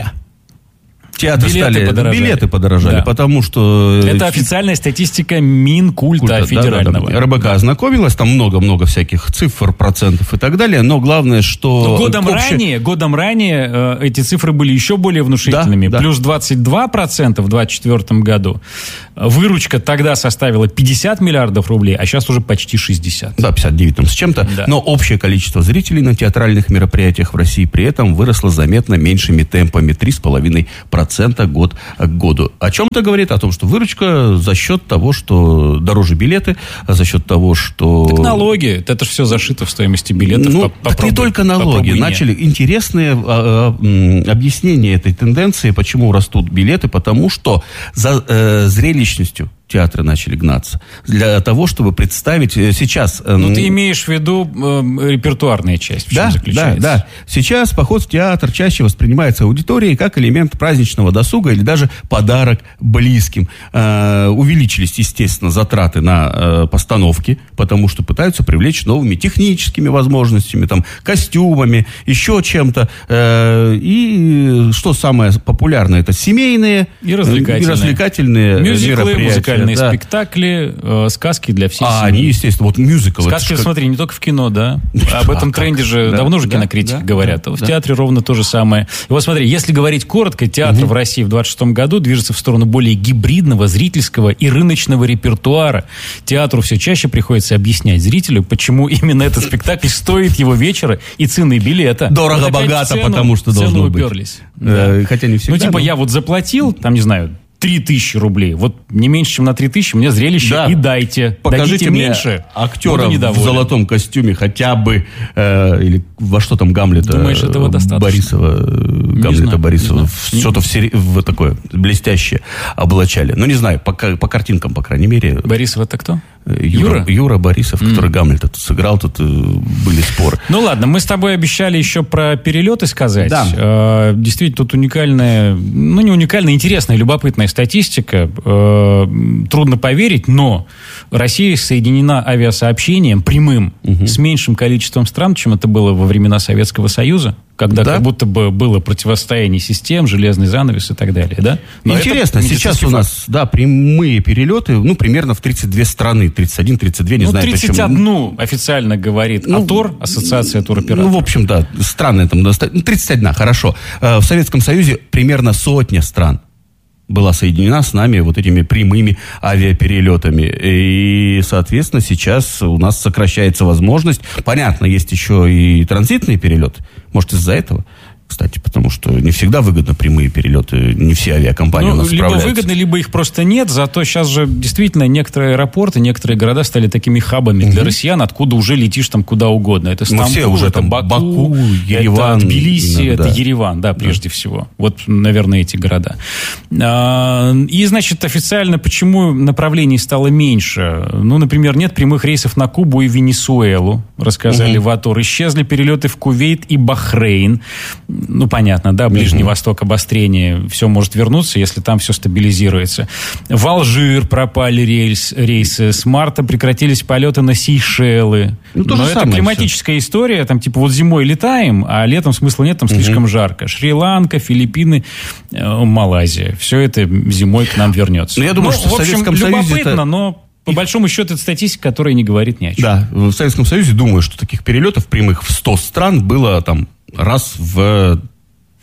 S14: Билеты подорожали, да. Потому что...
S1: Это официальная статистика Минкульта федерального.
S14: Да. РБК ознакомилась, там много-много всяких цифр, процентов и так далее, но главное, что...
S1: Годом ранее эти цифры были еще более внушительными. Да. Плюс 22% в 2024 году. Выручка тогда составила 50 миллиардов рублей, а сейчас уже почти 60.
S14: Да, 59 там с чем-то. Да. Но общее количество зрителей на театральных мероприятиях в России при этом выросло заметно меньшими темпами, 3,5% год к году. О чем-то говорит? О том, что выручка за счет того, что дороже билеты, за счет того, что...
S1: Так налоги, это же все зашито в стоимости билетов.
S14: Так не только налоги. Начали интересные объяснения этой тенденции, почему растут билеты, потому что за зрелищностью театры начали гнаться. Для того, чтобы представить сейчас...
S1: ты имеешь в виду репертуарная часть, в чем заключается?
S14: Да. Сейчас поход в театр чаще воспринимается аудиторией как элемент праздничного досуга или даже подарок близким. Увеличились, естественно, затраты на постановки, потому что пытаются привлечь новыми техническими возможностями, костюмами, еще чем-то. И что самое популярное, это семейные
S1: и развлекательные
S14: мероприятия.
S1: Спектакли, сказки для всей семьи.
S14: Они, естественно, мюзикл.
S1: Сказки, смотри, не только в кино, да? Об этом тренде же давно уже кинокритики говорят. В театре ровно то же самое. И вот смотри, если говорить коротко, театр в России в 2026 году движется в сторону более гибридного, зрительского и рыночного репертуара. Театру все чаще приходится объяснять зрителю, почему именно этот спектакль стоит его вечера и цены билета.
S14: Дорого-богато, потому что должно быть.
S1: Уперлись.
S14: Хотя не всегда.
S1: Я заплатил, 3000 рублей. Не меньше, чем на 3000 мне зрелище и дайте.
S14: Покажите мне меньше, актера в золотом костюме хотя бы, или во что там Гамлета.
S1: Думаешь, этого достаточно?
S14: Гамлета Борисова. Что-то в такое блестящее облачали. Не знаю, по картинкам, по крайней мере.
S1: Борисов это кто?
S14: Юра Борисов, который Гамлета тут сыграл, тут были споры.
S1: Ладно, мы с тобой обещали еще про перелеты сказать.
S14: Да.
S1: Действительно, тут уникальная, не уникальная, интересная, любопытная статистика. Трудно поверить, но Россия соединена авиасообщением прямым с меньшим количеством стран, чем это было во времена Советского Союза, когда как будто бы было противостояние систем, железный занавес и так далее, да?
S14: Но интересно, сейчас у нас, прямые перелеты, примерно в 32 страны, 31, 32, не знаю
S1: 31
S14: почему.
S1: Официально говорит АТОР, Ассоциация туроператоров.
S14: В общем, странно там, 31, хорошо. В Советском Союзе примерно 100 стран была соединена с нами этими прямыми авиаперелетами. И, соответственно, сейчас у нас сокращается возможность. Понятно, есть еще и транзитные перелеты. Может, из-за этого? Кстати, потому что не всегда выгодно прямые перелеты, не все авиакомпании у нас справляются.
S1: Либо выгодно, либо их просто нет, зато сейчас же действительно некоторые аэропорты, некоторые города стали такими хабами для россиян, откуда уже летишь куда угодно. Это Стамбул,
S14: все уже
S1: это Баку,
S14: Ереван,
S1: это Тбилиси, это Ереван, прежде всего. Наверное, эти города. И, значит, официально почему направлений стало меньше? Например, нет прямых рейсов на Кубу и Венесуэлу, рассказали в АТОР. Исчезли перелеты в Кувейт и Бахрейн. Понятно, Ближний Восток, обострение, все может вернуться, если там все стабилизируется. В Алжир пропали рейсы, с марта прекратились полеты на Сейшелы. Но это климатическая история, зимой летаем, а летом смысла нет, там слишком жарко. Шри-Ланка, Филиппины, Малайзия. Все это зимой к нам вернется.
S14: Я думаю, что в Советском Союзе
S1: любопытно, но... По большому счету, это статистика, которая не говорит ни о чем.
S14: Да, в Советском Союзе, думаю, что таких перелетов прямых в 100 стран было раз в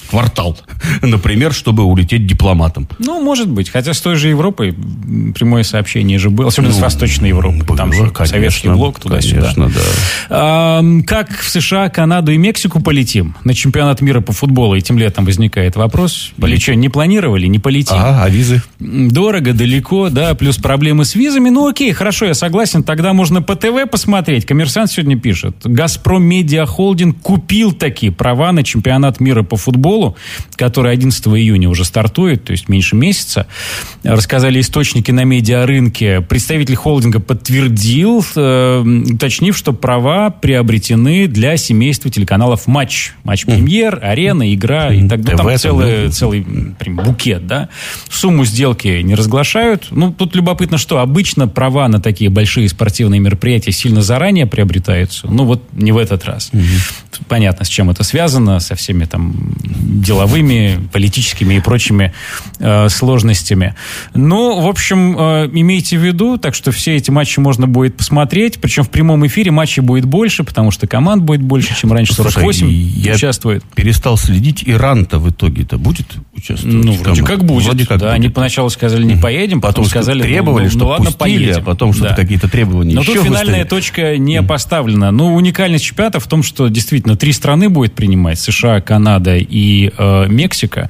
S14: квартал, например, чтобы улететь дипломатом.
S1: Ну, может быть. Хотя с той же Европой прямое сообщение же было, особенно с Восточной Европы. Там же
S14: конечно,
S1: советский блок туда-сюда.
S14: Конечно, да.
S1: Как в США, Канаду и Мексику полетим на чемпионат мира по футболу? Этим летом возникает вопрос. Или что, не планировали, не полетим?
S14: А визы?
S1: Дорого, далеко, да, плюс проблемы с визами. Ну, окей, хорошо, я согласен. Тогда можно по ТВ посмотреть. «Коммерсант» сегодня пишет. «Газпром Медиа Холдинг» купил такие права на чемпионат мира по футболу, который 11 июня уже стартует, то есть меньше месяца. Рассказали источники на медиарынке. Представитель холдинга подтвердил, уточнив, что права приобретены для семейства телеканалов «Матч». «Матч-премьер», «Арена», «Игра» и так далее. Там целый прям букет, да. Сумму сделки не разглашают. Ну, тут любопытно, что обычно права на такие большие спортивные мероприятия сильно заранее приобретаются. Ну, вот не в этот раз. Понятно, с чем это связано, со всеми там деловыми, политическими и прочими сложностями. Ну, в общем, имейте в виду, так что все эти матчи можно будет посмотреть, причем в прямом эфире матчей будет больше, потому что команд будет больше, чем раньше. 48 участвует.
S14: Перестал следить. Иран-то в итоге-то будет участвовать?
S1: Ну, вроде как будет. Вроде как да, будет. Они поначалу сказали, не поедем, потом сказали,
S14: требовали, что
S1: ладно,
S14: пустили,
S1: поедем.
S14: А потом что-то какие-то требования.
S1: Но еще тут финальная точка не поставлена. Ну, уникальность чемпионата в том, что действительно 3 страны будет принимать: США, Канада и Мексика.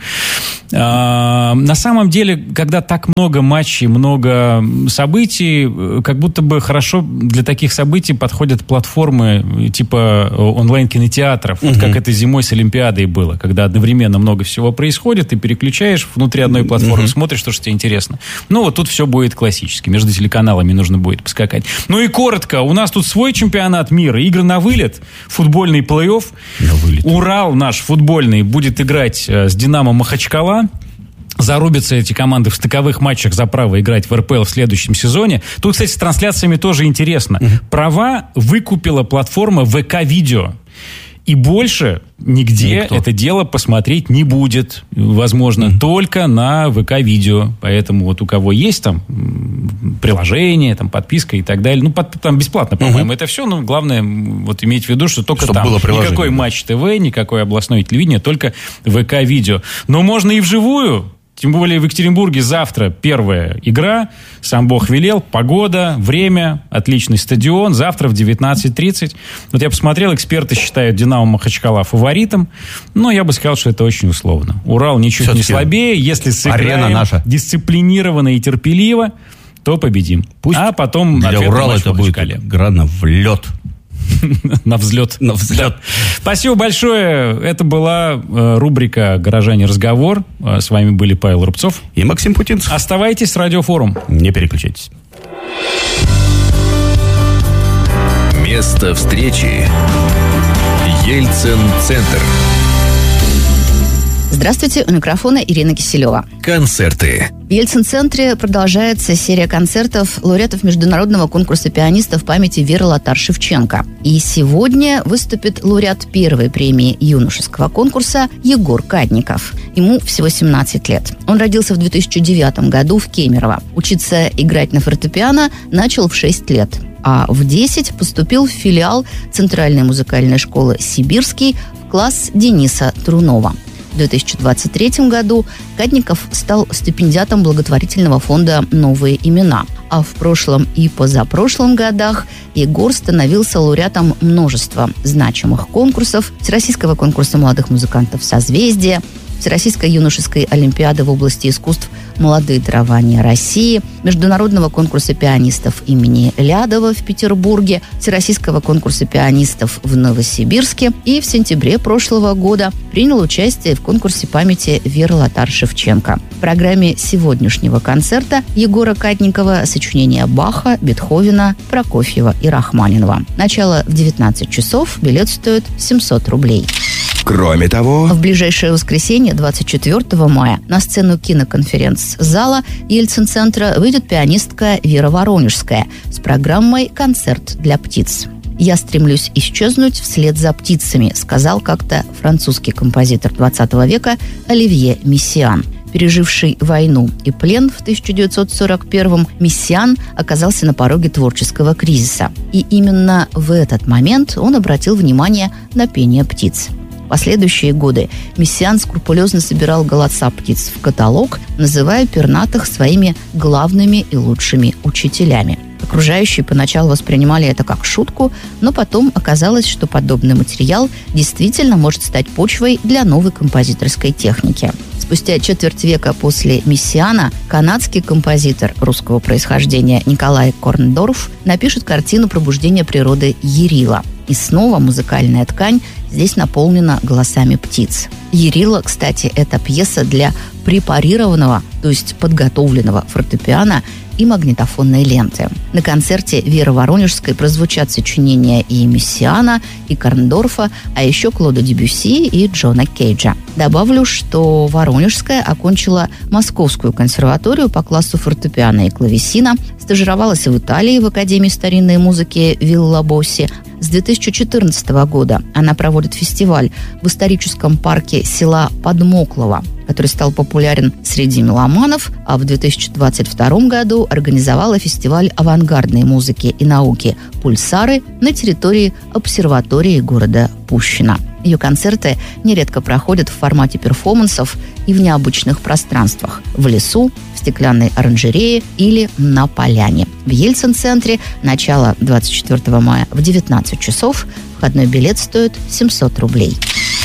S1: На самом деле, когда так много матчей, много событий, как будто бы хорошо для таких событий подходят платформы типа онлайн-кинотеатров. Вот как это зимой с Олимпиадой было, когда одновременно много всего происходит, ты переключаешь внутри одной платформы, смотришь то, что тебе интересно. Ну, вот тут все будет классически. Между телеканалами нужно будет поскакать. Ну и коротко, у нас тут свой чемпионат мира, игры на вылет, футбольный плей-офф. Урал наш футбольный будет играть с «Динамо» Махачкала. Зарубятся эти команды в стыковых матчах за право играть в РПЛ в следующем сезоне. Тут, кстати, с трансляциями тоже интересно. Права выкупила платформа ВК-видео. И больше нигде это дело посмотреть не будет. Возможно, только на ВК-видео. Поэтому вот у кого есть там приложение, там подписка и так далее. Ну, там бесплатно, по-моему, это все. Но главное вот иметь в виду, что только там. Никакой Матч ТВ, никакое областное телевидение, только ВК-видео. Но можно и вживую. Тем более в Екатеринбурге завтра первая игра. Сам Бог велел. Погода, время, отличный стадион. Завтра в 19:30. Вот я посмотрел, эксперты считают «Динамо» Махачкала фаворитом. Но я бы сказал, что это очень условно. Урал ничуть все-таки не слабее. Если сыграем дисциплинированно и терпеливо, то победим.
S14: Пусть
S1: а потом
S14: для Урала это будет игра на влет.
S1: На взлет.
S14: На взлет.
S1: Спасибо большое. Это была рубрика «Горожане. Разговор». С вами были Павел Рубцов
S14: и Максим Путинцев.
S1: Оставайтесь с Радиофорум.
S14: Не переключайтесь.
S3: Место встречи. Ельцин-центр.
S16: Здравствуйте, у микрофона Ирина Киселева.
S3: Концерты.
S16: В Ельцин-центре продолжается серия концертов лауреатов международного конкурса пианистов памяти Веры Лотар-Шевченко. И сегодня выступит лауреат первой премии юношеского конкурса Егор Кадников. Ему всего 17 лет. Он родился в 2009 году в Кемерово. Учиться играть на фортепиано начал в 6 лет. А в 10 поступил в филиал Центральной музыкальной школы «Сибирский» в класс Дениса Трунова. В 2023 году Кадников стал стипендиатом благотворительного фонда «Новые имена». А в прошлом и позапрошлом годах Егор становился лауреатом множества значимых конкурсов: Всероссийского конкурса молодых музыкантов «Созвездие», Всероссийской юношеской олимпиады в области искусств «Молодые дарования России», Международного конкурса пианистов имени Лядова в Петербурге, Всероссийского конкурса пианистов в Новосибирске и в сентябре прошлого года принял участие в конкурсе памяти Веры Лотар-Шевченко. В программе сегодняшнего концерта Егора Кадникова сочинения Баха, Бетховена, Прокофьева и Рахманинова. Начало в 19 часов, билет стоит 700 рублей.
S3: Кроме того,
S16: в ближайшее воскресенье, 24 мая, на сцену киноконференц-зала Ельцин-центра выйдет пианистка Вера Воронежская с программой «Концерт для птиц». «Я стремлюсь исчезнуть вслед за птицами», сказал как-то французский композитор 20 века Оливье Мессиан. Переживший войну и плен в 1941-м, Мессиан оказался на пороге творческого кризиса. И именно в этот момент он обратил внимание на пение птиц. В последующие годы Мессиан скрупулезно собирал голоса птиц в каталог, называя пернатых своими главными и лучшими учителями. Окружающие поначалу воспринимали это как шутку, но потом оказалось, что подобный материал действительно может стать почвой для новой композиторской техники. Спустя четверть века после Мессиана канадский композитор русского происхождения Николай Корндорф напишет картину «Пробуждение природы» Ярила. И снова музыкальная ткань здесь наполнена голосами птиц. Ярила, кстати, это пьеса для препарированного, то есть подготовленного фортепиано и магнитофонной ленты. На концерте Веры Воронежской прозвучат сочинения и Мессиана, и Корндорфа, а еще Клода Дебюсси и Джона Кейджа. Добавлю, что Воронежская окончила Московскую консерваторию по классу фортепиано и клавесина, стажировалась в Италии в Академии старинной музыки Вилла Босси. С 2014 года она проводит фестиваль в историческом парке села Подмоклово, который стал популярен среди меломанов, а в 2022 году организовала фестиваль авангардной музыки и науки «Пульсары» на территории обсерватории города Пущино. Ее концерты нередко проходят в формате перформансов и в необычных пространствах – в лесу, в стеклянной оранжерее или на поляне. В Ельцин-центре начало 24 мая в 19 часов. Входной билет стоит 700 рублей.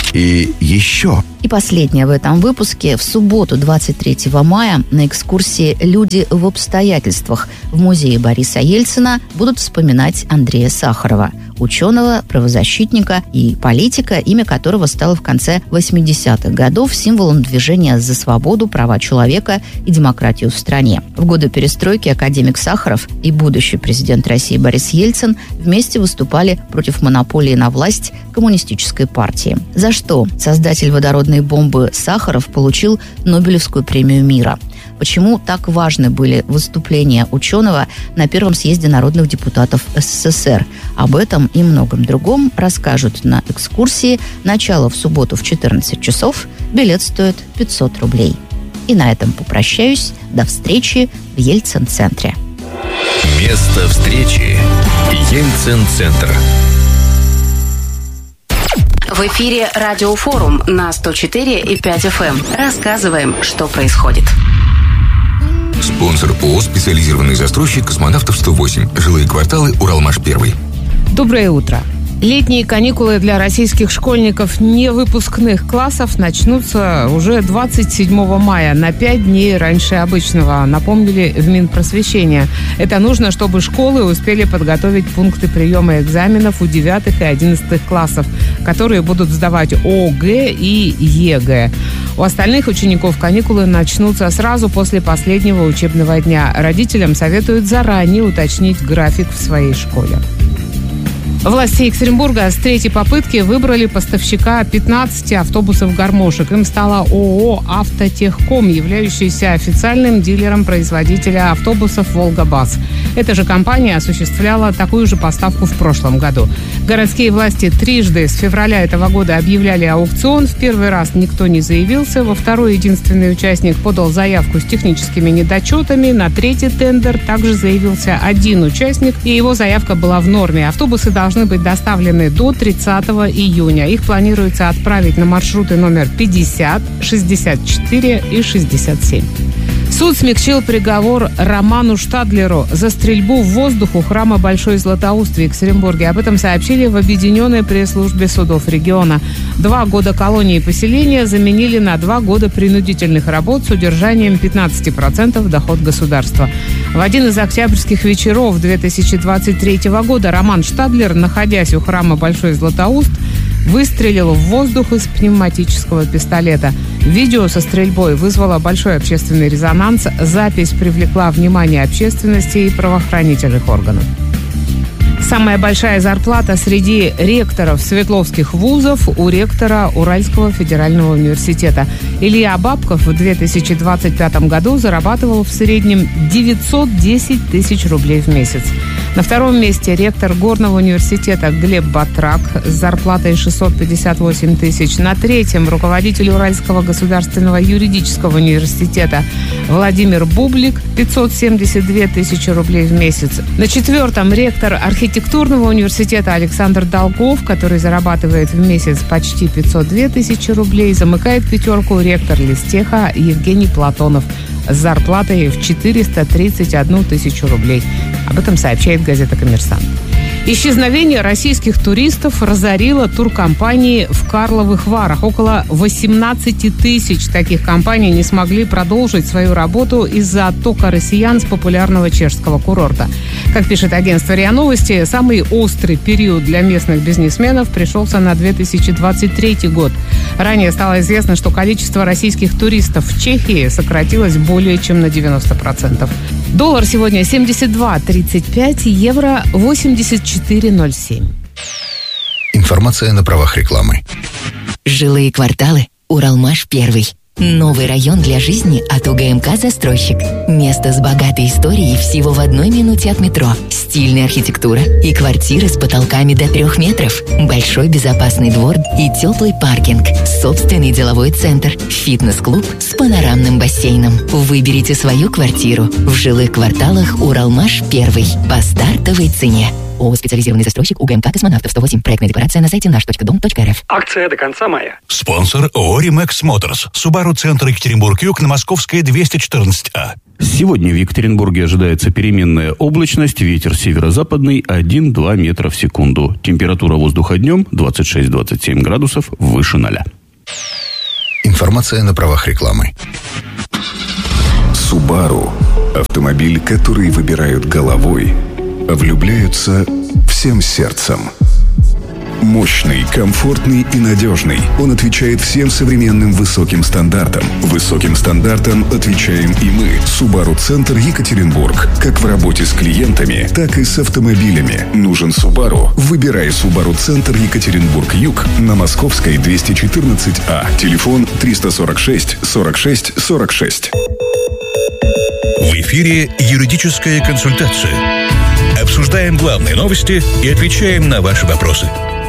S3: И еще.
S16: И последнее в этом выпуске. В субботу, 23 мая, на экскурсии «Люди в обстоятельствах» в музее Бориса Ельцина будут вспоминать Андрея Сахарова, ученого, правозащитника и политика, имя которого стало в конце 80-х годов символом движения за свободу, права человека и демократию в стране. В годы перестройки академик Сахаров и будущий президент России Борис Ельцин вместе выступали против монополии на власть коммунистической партии. За что создатель водородной бомбы Сахаров получил Нобелевскую премию мира. Почему так важны были выступления ученого на Первом съезде народных депутатов СССР? Об этом и многом другом расскажут на экскурсии. Начало в субботу в 14 часов. Билет стоит 500 рублей. И на этом попрощаюсь. До встречи в Ельцин-центре.
S3: Место встречи. Ельцин-центр.
S7: В эфире Радиофорум на 104,5 FM. Рассказываем, что происходит.
S5: Спонсор ООО «Специализированный застройщик Космонавтов 108». Жилые кварталы «Уралмаш-1».
S17: Доброе утро. Летние каникулы для российских школьников невыпускных классов начнутся уже 27 мая, на 5 дней раньше обычного, напомнили в Минпросвещения. Это нужно, чтобы школы успели подготовить пункты приема экзаменов у 9 и 11 классов, которые будут сдавать ОГЭ и ЕГЭ. У остальных учеников каникулы начнутся сразу после последнего учебного дня. Родителям советуют заранее уточнить график в своей школе. Власти Екатеринбурга с третьей попытки выбрали поставщика 15 автобусов-гармошек. Им стала ООО «Автотехком», являющаяся официальным дилером производителя автобусов «Волгабас». Эта же компания осуществляла такую же поставку в прошлом году. Городские власти трижды с февраля этого года объявляли аукцион. В первый раз никто не заявился. Во второй единственный участник подал заявку с техническими недочетами. На третий тендер также заявился один участник, и его заявка была в норме. Автобусы должны быть доставлены до 30 июня. Их планируется отправить на маршруты номер 50, 64 и 67. Суд смягчил приговор Роману Штадлеру за стрельбу в воздух у храма Большой Златоуст в Екатеринбурге. Об этом сообщили в Объединенной пресс-службе судов региона. 2 года колонии поселения заменили на 2 года принудительных работ с удержанием 15% доход государства. В один из октябрьских вечеров 2023 года Роман Штадлер, находясь у храма Большой Златоуст, выстрелил в воздух из пневматического пистолета. Видео со стрельбой вызвало большой общественный резонанс. Запись привлекла внимание общественности и правоохранительных органов. Самая большая зарплата среди ректоров свердловских вузов у ректора Уральского федерального университета. Илья Бабков в 2025 году зарабатывал в среднем 910 тысяч рублей в месяц. На втором месте ректор Горного университета Глеб Батрак с зарплатой 658 тысяч. На третьем руководитель Уральского государственного юридического университета Владимир Бублик 572 тысячи рублей в месяц. На четвертом ректор архитектурного университета Александр Долгов, который зарабатывает в месяц почти 502 тысячи рублей. Замыкает пятерку ректор Листеха Евгений Платонов с зарплатой в 431 тысячу рублей. Об этом сообщает газета «Коммерсант». Исчезновение российских туристов разорило туркомпании в Карловых Варах. Около 18 тысяч таких компаний не смогли продолжить свою работу из-за оттока россиян с популярного чешского курорта. Как пишет агентство РИА Новости, самый острый период для местных бизнесменов пришелся на 2023 год. Ранее стало известно, что количество российских туристов в Чехии сократилось более чем на 90%. Доллар сегодня 72.35, евро 84.07.
S11: Информация на правах рекламы.
S18: Жилые кварталы. Уралмаш-1. Новый район для жизни от УГМК «Застройщик». Место с богатой историей всего в 1 минуте от метро. Стильная архитектура и квартиры с потолками до 3 метров. Большой безопасный двор и теплый паркинг. Собственный деловой центр. Фитнес-клуб с панорамным бассейном. Выберите свою квартиру в жилых кварталах «Уралмаш-1» по стартовой цене. ООО «Специализированный застройщик УГМК Космонавтов 108». Проектная декларация на сайте наш.дом.рф.
S19: Акция до конца мая.
S20: Спонсор ООО «Римекс Моторс». Субару-центр Екатеринбург-Юг на Московская 214А.
S14: Сегодня в Екатеринбурге ожидается переменная облачность, ветер северо-западный 1-2 метра в секунду. Температура воздуха днем 26-27 градусов выше 0.
S11: Информация на правах рекламы.
S21: Subaru – автомобиль, который выбирают головой, а влюбляются всем сердцем. Мощный, комфортный и надежный. Он отвечает всем современным высоким стандартам. Высоким стандартам отвечаем и мы. Subaru-центр Екатеринбург. Как в работе с клиентами, так и с автомобилями. Нужен Subaru? Выбирай Subaru-центр Екатеринбург-Юг на Московской 214А. Телефон 346 46 46.
S20: В эфире юридическая консультация. Обсуждаем главные новости и отвечаем на ваши вопросы.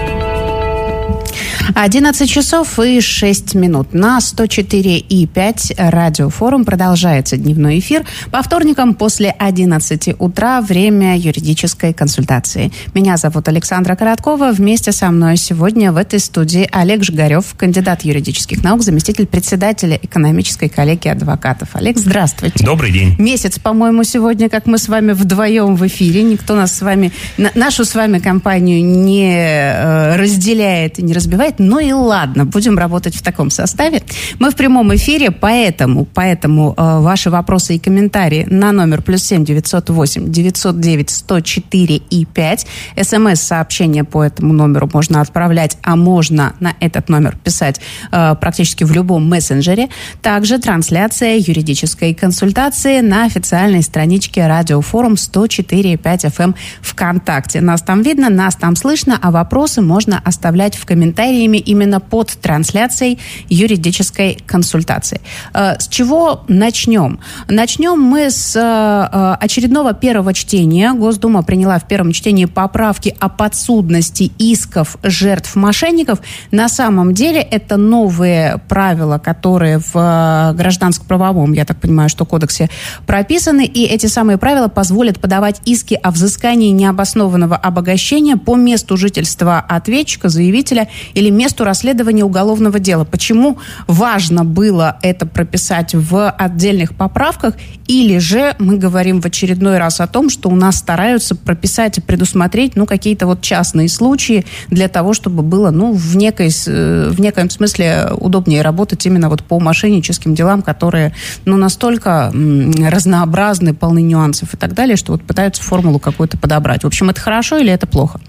S7: 11 часов и 6 минут. На 104,5 радиофорум продолжается дневной эфир. По вторникам после 11 утра время юридической консультации. Меня зовут Александра Короткова. Вместе со мной сегодня в этой студии Олег Жигарев, кандидат юридических наук, заместитель председателя экономической коллегии адвокатов. Олег, здравствуйте.
S22: Добрый день.
S7: Месяц, по-моему, сегодня, как мы с вами вдвоем в эфире. Никто нас с вами, нашу с вами компанию не разделяет и не разбивает. Ну и ладно, будем работать в таком составе. Мы в прямом эфире, поэтому ваши вопросы и комментарии на номер +7 908 909 104 и 5. СМС-сообщение по этому номеру можно отправлять, а можно на этот номер писать практически в любом мессенджере. Также трансляция юридической консультации на официальной страничке Радиофорум 104,5 FM ВКонтакте. Нас там видно, нас там слышно, а вопросы можно оставлять в комментариями именно под трансляцией юридической консультации. С чего начнем? Начнем мы с очередного первого чтения. Госдума приняла в первом чтении поправки о подсудности исков жертв мошенников. На самом деле это новые правила, которые в гражданско-правовом, я так понимаю, что кодексе прописаны, и эти самые правила позволят подавать иски о взыскании необоснованного обогащения по месту жительства ответчика, заявителя или месту расследования уголовного дела. Почему важно было это прописать в отдельных поправках, или же мы говорим в очередной раз о том, что у нас стараются прописать и предусмотреть какие-то вот частные случаи для того, чтобы было в некоем смысле удобнее работать именно вот по мошенническим делам, которые настолько разнообразны, полны нюансов и так далее, что вот пытаются формулу какую-то подобрать. В общем, это хорошо или это плохо?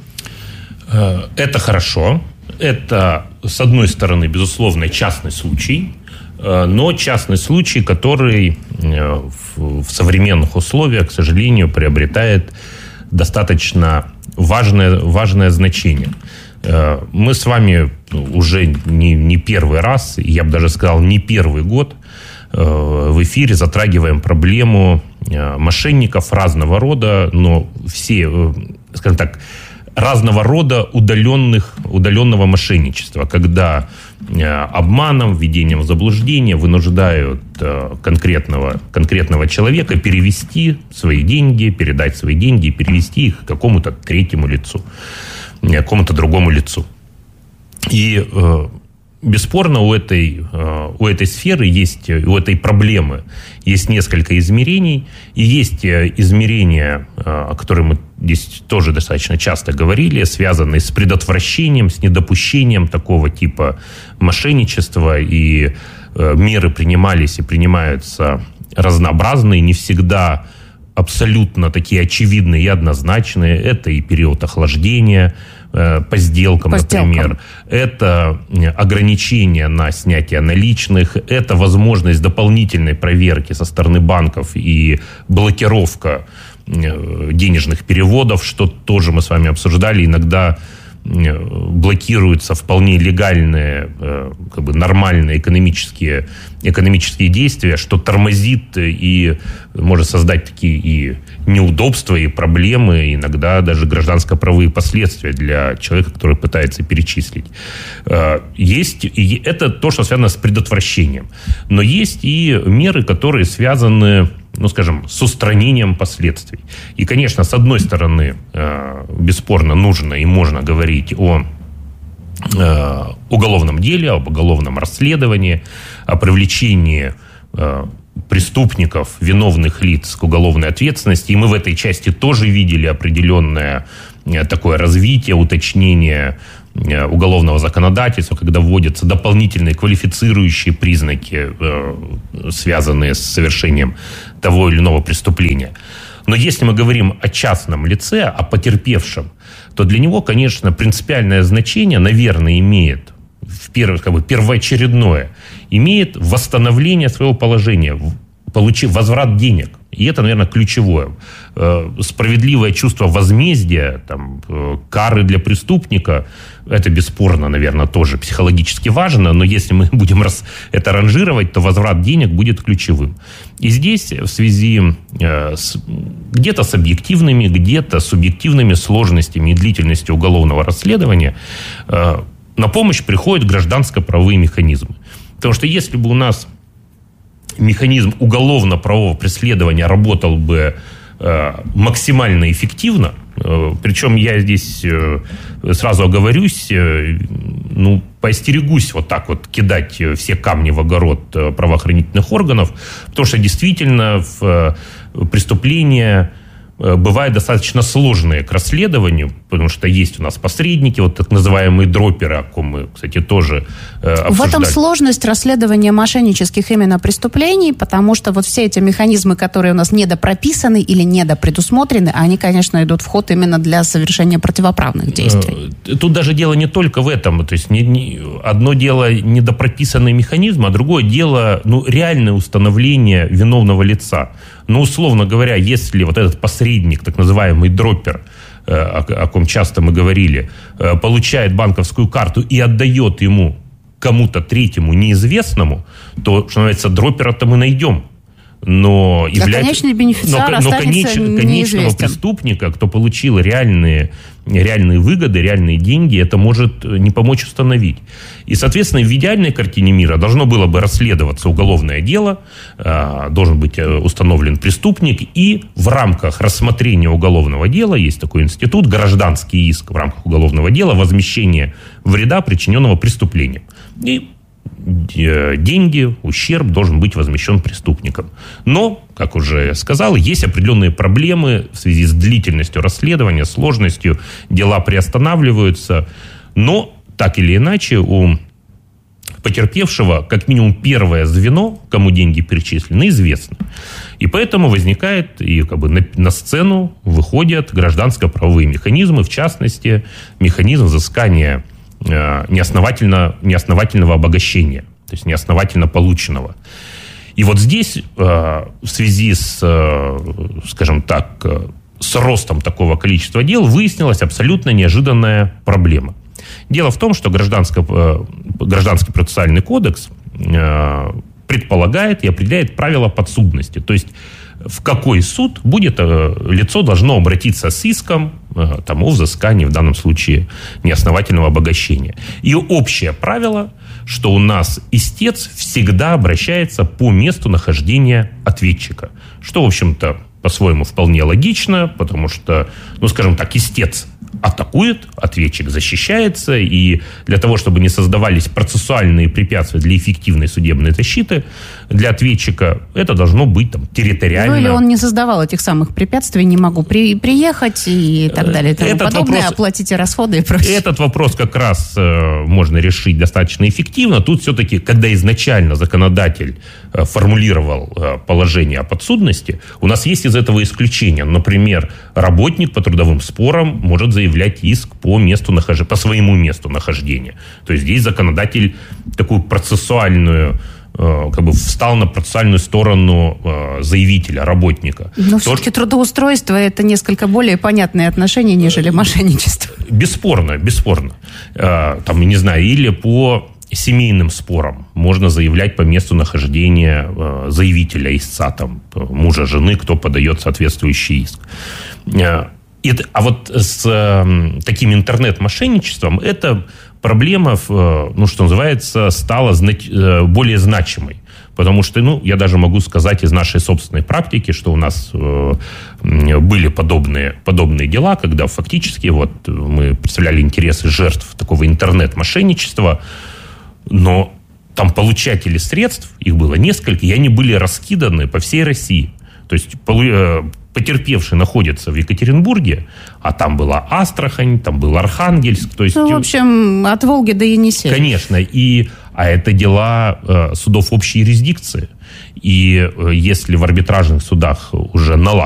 S22: Это хорошо. Это, с одной стороны, безусловно, частный случай, но частный случай, который в современных условиях, к сожалению, приобретает достаточно важное значение. Мы с вами уже не первый раз, я бы даже сказал, не первый год в эфире затрагиваем проблему мошенников разного рода, но все, скажем так, разного рода удаленного мошенничества, когда обманом, введением в заблуждение вынуждают конкретного человека перевести свои деньги, передать свои деньги и перевести их какому-то третьему лицу, какому-то другому лицу. И бесспорно, у этой сферы есть, у этой проблемы есть несколько измерений. И есть измерения, о которых мы здесь тоже достаточно часто говорили, связанные с предотвращением, с недопущением такого типа мошенничества. И меры принимались и принимаются разнообразные, не всегда абсолютно такие очевидные и однозначные. Это и период охлаждения по сделкам, например. Это ограничения на снятие наличных, это возможность дополнительной проверки со стороны банков и блокировка денежных переводов, что тоже мы с вами обсуждали. Иногда блокируются вполне легальные, нормальные экономические действия, что тормозит и может создать такие и неудобства, и проблемы, иногда даже гражданско-правовые последствия для человека, который пытается перечислить. Есть, и это то, что связано с предотвращением. Но есть и меры, которые связаны, с устранением последствий. И, конечно, с одной стороны, бесспорно нужно и можно говорить о уголовном деле, об уголовном расследовании, о привлечении преступников, виновных лиц к уголовной ответственности. И мы в этой части тоже видели определенное такое развитие, уточнение уголовного законодательства, когда вводятся дополнительные квалифицирующие признаки, связанные с совершением того или иного преступления. Но если мы говорим о частном лице, о потерпевшем, то для него, конечно, принципиальное значение, наверное, имеет первоочередное, имеет восстановление своего положения, получив возврат денег. И это, наверное, ключевое. Справедливое чувство возмездия, кары для преступника, это бесспорно, наверное, тоже психологически важно, но если мы будем это ранжировать, то возврат денег будет ключевым. И здесь в связи где-то с объективными, где-то с субъективными сложностями и длительностью уголовного расследования на помощь приходят гражданско-правовые механизмы. Потому что если бы у нас механизм уголовно-правового преследования работал бы максимально эффективно, причем я здесь сразу оговорюсь, поостерегусь вот так вот кидать все камни в огород правоохранительных органов, потому что действительно преступления бывают достаточно сложные к расследованию, потому что есть у нас посредники, вот так называемые дроперы, о ком мы, кстати, тоже обсуждали.
S7: В этом сложность расследования мошеннических именно преступлений, потому что вот все эти механизмы, которые у нас недопрописаны или недопредусмотрены, они, конечно, идут в ход именно для совершения противоправных действий.
S22: Тут даже дело не только в этом. То есть одно дело недопрописанный механизм, а другое дело реальное установление виновного лица. Условно говоря, если вот этот посредник, так называемый дроппер, о ком часто мы говорили, получает банковскую карту и отдает ему кому-то третьему неизвестному, то, что называется, дроппера-то мы найдем. Но
S7: конечный бенефициар останется
S22: конечного преступника, кто получил реальные выгоды, реальные деньги, это может не помочь установить. И, соответственно, в идеальной картине мира должно было бы расследоваться уголовное дело, должен быть установлен преступник, и в рамках рассмотрения уголовного дела есть такой институт, гражданский иск в рамках уголовного дела, возмещение вреда, причиненного преступлением. И деньги, ущерб должен быть возмещен преступником. Но, как уже сказал, есть определенные проблемы в связи с длительностью расследования, сложностью, дела приостанавливаются, но так или иначе у потерпевшего как минимум первое звено, кому деньги перечислены, известно. И поэтому возникает, и на сцену выходят гражданско-правовые механизмы, в частности, механизм взыскания неосновательного обогащения, то есть неосновательно полученного. И вот здесь в связи с, скажем так, с ростом такого количества дел выяснилась абсолютно неожиданная проблема. Дело в том, что Гражданский процессуальный кодекс предполагает и определяет правила подсудности. То есть в какой суд лицо должно обратиться с иском о взыскании, в данном случае, неосновательного обогащения. И общее правило, что у нас истец всегда обращается по месту нахождения ответчика. Что, в общем-то, по-своему вполне логично, потому что, скажем так, истец атакует, ответчик защищается, и для того, чтобы не создавались процессуальные препятствия для эффективной судебной защиты для ответчика, это должно быть территориально.
S7: Или он не создавал этих самых препятствий, не могу приехать и так далее, и тому подобное, оплатите расходы и прочее.
S22: Этот вопрос как раз можно решить достаточно эффективно. Тут все-таки, когда изначально законодатель формулировал положение о подсудности, у нас есть из этого исключения. Например, работник по трудовым спорам может заявлять иск по своему месту нахождения. То есть здесь законодатель такую процессуальную, встал на процессуальную сторону заявителя, работника.
S7: Но все-таки трудоустройство – это несколько более понятные отношения, нежели мошенничество.
S22: Бесспорно. Не знаю, или по семейным спорам можно заявлять по месту нахождения заявителя, истца, мужа, жены, кто подает соответствующий иск. А вот с таким интернет-мошенничеством эта проблема, что называется, стала более значимой. Потому что, я даже могу сказать из нашей собственной практики, что у нас были подобные дела, когда фактически мы представляли интересы жертв такого интернет-мошенничества, но там получатели средств, их было несколько, и они были раскиданы по всей России. То есть потерпевший находится в Екатеринбурге, а там была Астрахань, там был Архангельск. То есть,
S7: в общем, от Волги до Енисея.
S22: Конечно. А это дела судов общей юрисдикции. И если в арбитражных судах уже налажено